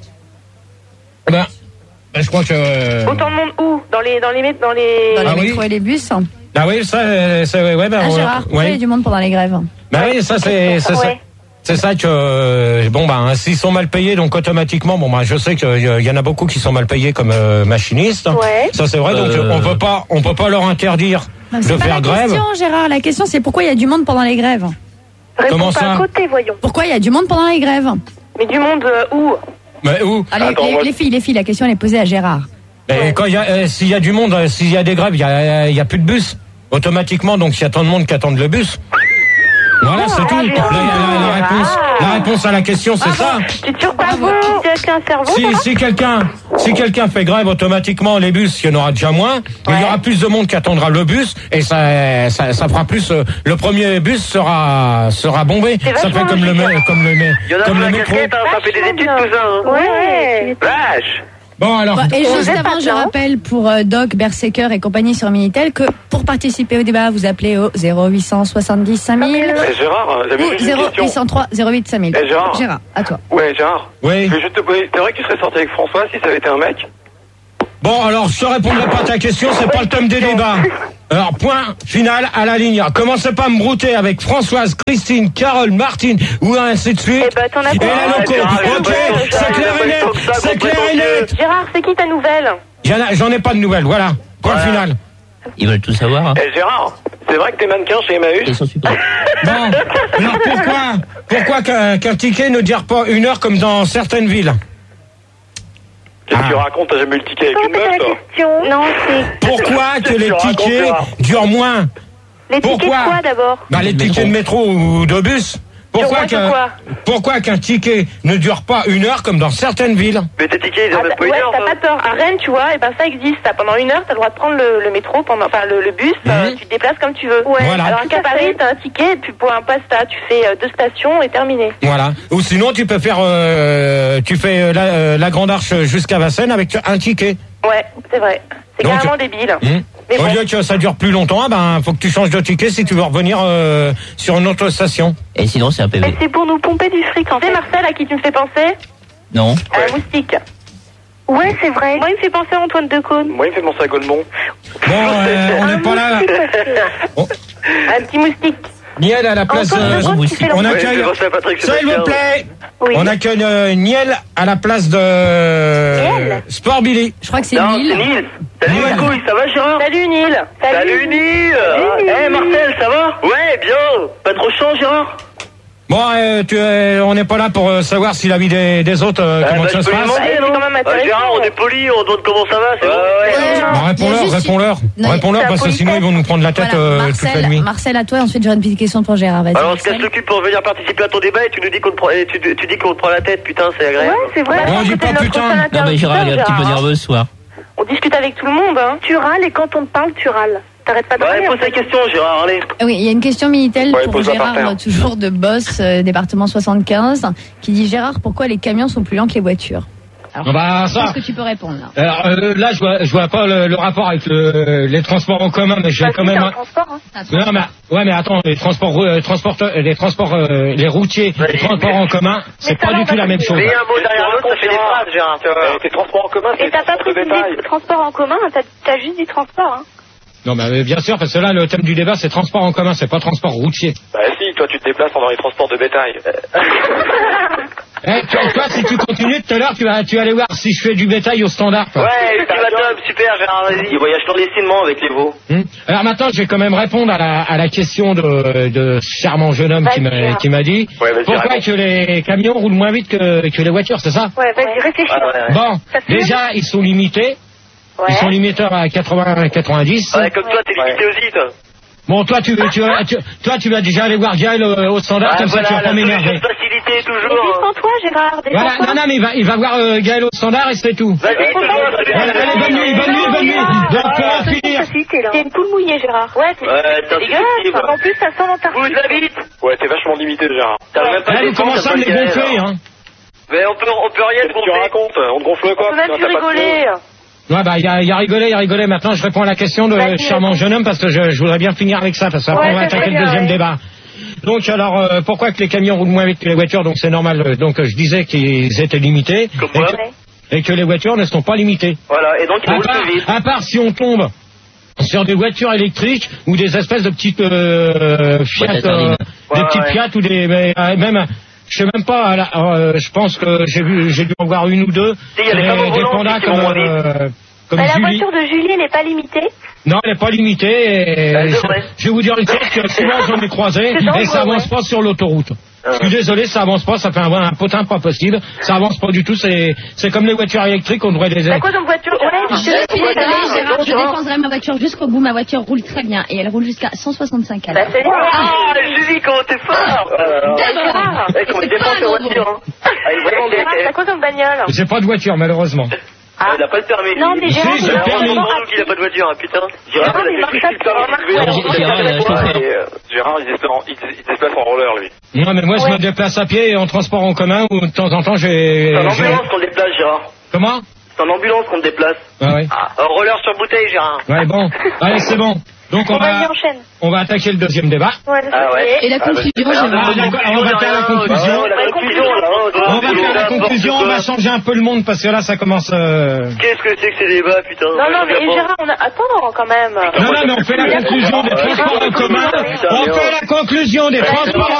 Ben, ben, je crois que. euh, Autant de monde où? Dans les, dans les, dans les. Dans les Ah oui. métros et les bus? Ah oui, ça, euh, c'est, ouais, ben, Ah on- Gérard, pourquoi il y a ouais. du monde pendant les grèves? Ben oui, ça, c'est, c'est, ça. Ouais. C'est ça que euh, bon ben s'ils sont mal payés donc automatiquement bon ben je sais qu'il y en a beaucoup qui sont mal payés comme euh, machinistes. Ouais. Ça c'est vrai donc Euh. on peut pas on peut pas leur interdire Non, de c'est pas faire la grève. question Gérard, la question c'est pourquoi il y a du monde pendant les grèves? Réponds Comment pas ça à côté, voyons. Pourquoi il y a du monde pendant les grèves? Mais du monde euh, où? Mais où Allez, Attends, les, moi- les filles, les filles, la question elle est posée à Gérard. Mais quand il y a euh, s'il y a du monde euh, s'il y a des grèves il y a il y a plus de bus automatiquement donc il y a tant de monde qui attendent le bus. Voilà, c'est tout. La, la- la réponse, la réponse à la question, c'est ça. Tu te surprends tu as un cerveau? Si, si quelqu'un, si quelqu'un fait grève, automatiquement les bus, il y en aura déjà moins. Mais il y aura plus de monde qui attendra le bus et ça, ça, ça fera plus. euh, Le premier bus sera, sera bombé. C'est Ça fait vachement comme le, logique. mé- comme le, mé- Il y en a comme pour le la métro. casquette, hein, ça fait des études tout ça. Hein. Ouais. Vache. Bon alors. Bon, et on juste est avant, pas je là, hein. rappelle pour euh, Doc, Berserker et compagnie sur Minitel que pour participer au débat, vous appelez au zéro huit cent soixante-dix cinq mille Eh, Gérard, j'avais ou juste une zéro huit question. cent trois zéro huit cinq mille. Eh, Gérard. Gérard, à toi. Ouais, Gérard. Oui. Je vais juste te poser. C'est vrai que tu serais sorti avec François si ça avait été un mec? Bon alors, je te répondrai pas à ta question, c'est pas le thème des débats. Alors point final à la ligne. Commencez pas à me brouter avec Françoise, Christine, Carole, Martine ou ainsi de suite. Eh ben, t'en as Et pas. la loco. Gérard, il a Ok, pas eu de c'est temps, clair il a et pas eu de temps net. que ça, C'est clair et complètement net. Gérard, c'est qui ta nouvelle? J'en ai- J'en ai pas de nouvelles, voilà. Point Voilà. final. Ils veulent tout savoir. Hein. Eh, Gérard, c'est vrai que t'es mannequin chez Emmaüs? Ils sont super. Bon, alors pourquoi, pourquoi qu'un qu'un ticket ne dure pas une heure comme dans certaines villes? Qu'est-ce que Ah. tu racontes? T'as jamais eu le ticket avec Comment une t'as meuf, la toi? question? Non, c'est. Pourquoi que les Tu racontes, tickets là. durent moins? Les tickets de Pourquoi quoi d'abord? Bah les Le tickets de métro ou de bus. Pourquoi qu'un, pourquoi qu'un ticket ne dure pas une heure comme dans certaines villes? Mais tes tickets, ils durent même pas une Ouais, heure. t'as pas tort. À Rennes, tu vois, et ben ça existe. T'as pendant une heure, t'as le droit de prendre le, le métro, pendant, enfin le, le bus. Mhm. euh, tu te déplaces comme tu veux. Ouais. Voilà. Alors qu'à Paris, t'as un ticket, et puis pour un pasta, tu fais euh, deux stations et terminé. Voilà. Ou sinon, tu peux faire, euh, tu fais euh, la, euh, la Grande Arche jusqu'à Vincennes avec un ticket. Ouais, c'est vrai. C'est Donc, carrément débile. Hum. Mais Au bon. lieu que ça dure plus longtemps, ben faut que tu changes de ticket si tu veux revenir euh, sur une autre station. Et sinon, c'est un P V. Mais c'est pour nous pomper du fric en fait. C'est Marcel à qui tu me fais penser? Non. À la moustique. Ouais, c'est vrai. Moi, il me fait penser à Antoine Decaune. Moi, il me fait penser à Goldmont. Bon, euh, on n'est pas là. Oh. Un petit moustique. Niel à la place. Antoine euh, Decaune qui fait on l'enfant. accueille. Ouais, c'est Patrick S'il Sébastien. vous plaît. Oui. On accueille euh, Niel à la place de Niel Sport Billy. Je crois que c'est Non, Nil. c'est Nil. Salut ma couille, ça va Gérard? Salut Nil. Salut Nil. Salut, Eh Nil. Marcel, ça va? Ouais, bien. Pas trop chaud Gérard? Bon, euh, tu, euh, on n'est pas là pour euh, savoir si la vie des, des autres, euh, Ah, comment bah, ça je se peux lui passe. demander, Ouais, non c'est quand même Ah, intéressant. Gérard, on est poli, on demande comment ça va, c'est bon. Ouais, Bah, non, réponds-leur, il y a juste- réponds-leur. Non, Réponds-leur c'est parce la que sinon ils vont nous prendre la tête Voilà, euh, toute la Marcel, nuit. Marcel, à toi, ensuite j'aurai une petite question pour Gérard. Vas-y, Alors on se casse Marcel. le cul pour venir participer à ton débat et tu nous dis qu'on te prend, et tu, tu dis qu'on te prend la tête, putain, c'est agréable. Ouais, c'est vrai. On dit pas putain. Non, mais Gérard, il est un petit peu nerveux ce soir. On discute avec tout le monde, hein. Tu râles et quand on te parle, tu râles. T'arrêtes pas de Ouais, râler. pose en fait. ta question Gérard, allez. Ah oui, il y a une question Minitel Ouais, pour pose-la par Gérard, terre. euh, toujours de Boss, euh, département soixante-quinze, qui dit Gérard, pourquoi les camions sont plus lents que les voitures? Alors, Bah, je ça. pense que tu peux répondre là. Alors euh, là, je vois, je vois pas le, le rapport avec le, les transports en commun, mais j'ai Bah, quand si, même. c'est un un- transport, hein. Non, mais ouais, mais attends, les transports, euh, transporteurs, les transports, euh, les routiers, les transports en commun, c'est Mais pas ça du va, tout la on va même chose. Mais un mot derrière l'autre, ça fait des phrases, Gérard. Euh, Tes transports en commun, c'est Et des t'as pas transports de précisé bétail. transport en commun, t'as t'as juste dit transport, hein. Non, mais euh, bien sûr, parce que là, le thème du débat, c'est transport en commun, c'est pas transport routier. Bah si, toi tu te déplaces pendant les transports de bétail. Eh, toi, toi, si tu continues tout à l'heure, tu vas, tu vas aller voir si je fais du bétail au standard. Toi. Ouais, tu vas top, super Gérard, vas-y. Il voyage clandestinement avec les veaux. Hum. Alors maintenant, je vais quand même répondre à la, à la question de, de ce charmant jeune homme qui m'a, qui m'a dit Ouais, vas-y, pourquoi réponds. que les camions roulent moins vite que, que les voitures, c'est ça? Ouais, vas-y, réfléchis. Ouais, ouais, ouais. Bon, Ça fait déjà, ils sont limités. Ouais. Ils sont limiteurs à quatre-vingts quatre-vingt-dix. Ouais, comme toi, t'es limité aussi, toi. Bon, toi, tu, tu, tu, toi, tu vas déjà aller voir Gaël au, au standard, Ah, comme ça, tu vas voilà, pas la m'énerver. solution de facilité, Mais toujours. défends-toi, Gérard, Voilà, défends-toi. non, non, mais il va, il va voir euh, Gaël au standard et c'est tout. Vas-y, toujours, Voilà, allez, bonne nuit, bonne nuit, bonne nuit. Donc, pour en finir, T'es une poule mouillée, Gérard. Ouais, c'est Ouais, c'est t'as dégueulasse. fait En plus, ça sent dans ta Vous habite. Ouais, t'es vachement limité, Gérard. T'arrives même pas là, à vous descendre, commencez à t'as me pas les le gonfler, galère. hein. Mais on peut, on peut rien te gonfler. Tu racontes, on te gonfle quoi? On peut même plus rigoler. Ouais, bah, il y a, y a rigolé, il y a rigolé. Maintenant, je réponds à la question de Vas-y, charmant jeune homme parce que je, je voudrais bien finir avec ça, parce qu'après, Ouais, on va ça attaquer serait le bien, deuxième ouais. débat. Donc, alors, euh, pourquoi que les camions roulent moins vite que les voitures? Donc, c'est normal. euh, Donc, euh, je disais qu'ils étaient limités. Comme et, moi. que, et que les voitures ne sont pas limitées. Voilà, et donc il À roule part, plus vite. à part si on tombe sur des voitures électriques ou des espèces de petites euh, Fiat, Boîte à euh, turbine. des Ouais, petites ouais. Fiat ou des mais, euh, même je sais même pas à la- euh, je pense que j'ai vu j'ai dû en voir une ou deux Si, il y a les des, femmes au des volant pandas aussi qui comme vont moins vite. euh, comme Bah, la Julie. voiture de Julie, elle n'est pas limitée. Non, elle n'est pas limitée. Et Ah, c'est je, vrai. je vais vous dire une chose que souvent j'en ai croisé C'est dangereux, et ça avance ouais. pas sur l'autoroute. Je suis désolé, ça avance pas, ça fait un, un potin pas possible. Ça avance pas du tout. C'est c'est comme les voitures électriques, on devrait les. T'as quoi comme voiture? Ouais, Je suis Ouais, désolée, ouais, Gérard, je ouais. défendrai ma voiture jusqu'au bout. Ma voiture roule très bien et elle roule jusqu'à cent soixante-cinq à Bah, l'heure. c'est bien. Ah, Julie, comment t'es fort! Gérard, Eh, comment il défend sa voiture, hein? Ah, il est vraiment Gérard, bien. t'as quoi comme bagnole? J'ai pas de voiture malheureusement. Ah, il a pas le permis. Non, mais Gérard, Si, j'ai il le a permis. vraiment Gérard, il a pas de voiture, hein, putain. Gérard, il a il fait marche le pas permis, sur- il marche veut pas en- sur- Gérard, il a un chauffeur. Et, euh, Gérard, il se déplace en- il se- il se déplace en roller, lui. Non, mais moi je Ouais. me déplace à pied et en transport en commun ou de temps en temps j'ai. C'est en j'ai- ambulance qu'on déplace, Gérard. Comment? C'est en ambulance qu'on te déplace. Ah ouais. Ah, en roller sur bouteille, Gérard. Ouais, bon. Allez, c'est bon. Donc on Bon, vas-y, va, enchaîne. on va attaquer le deuxième débat. Ouais, Ah ouais. Et la conclusion, Ah, Gérard. Ah, d'accord, on va faire la conclusion. Ah, la conclusion, là. On va faire la conclusion, on va changer un peu le monde parce que là ça commence. Euh... Qu'est-ce que c'est que ces débats, putain? Non, non, mais Gérard, on a... Attends, quand même. Non, non, mais on fait la conclusion des transports en commun. On fait la conclusion des transports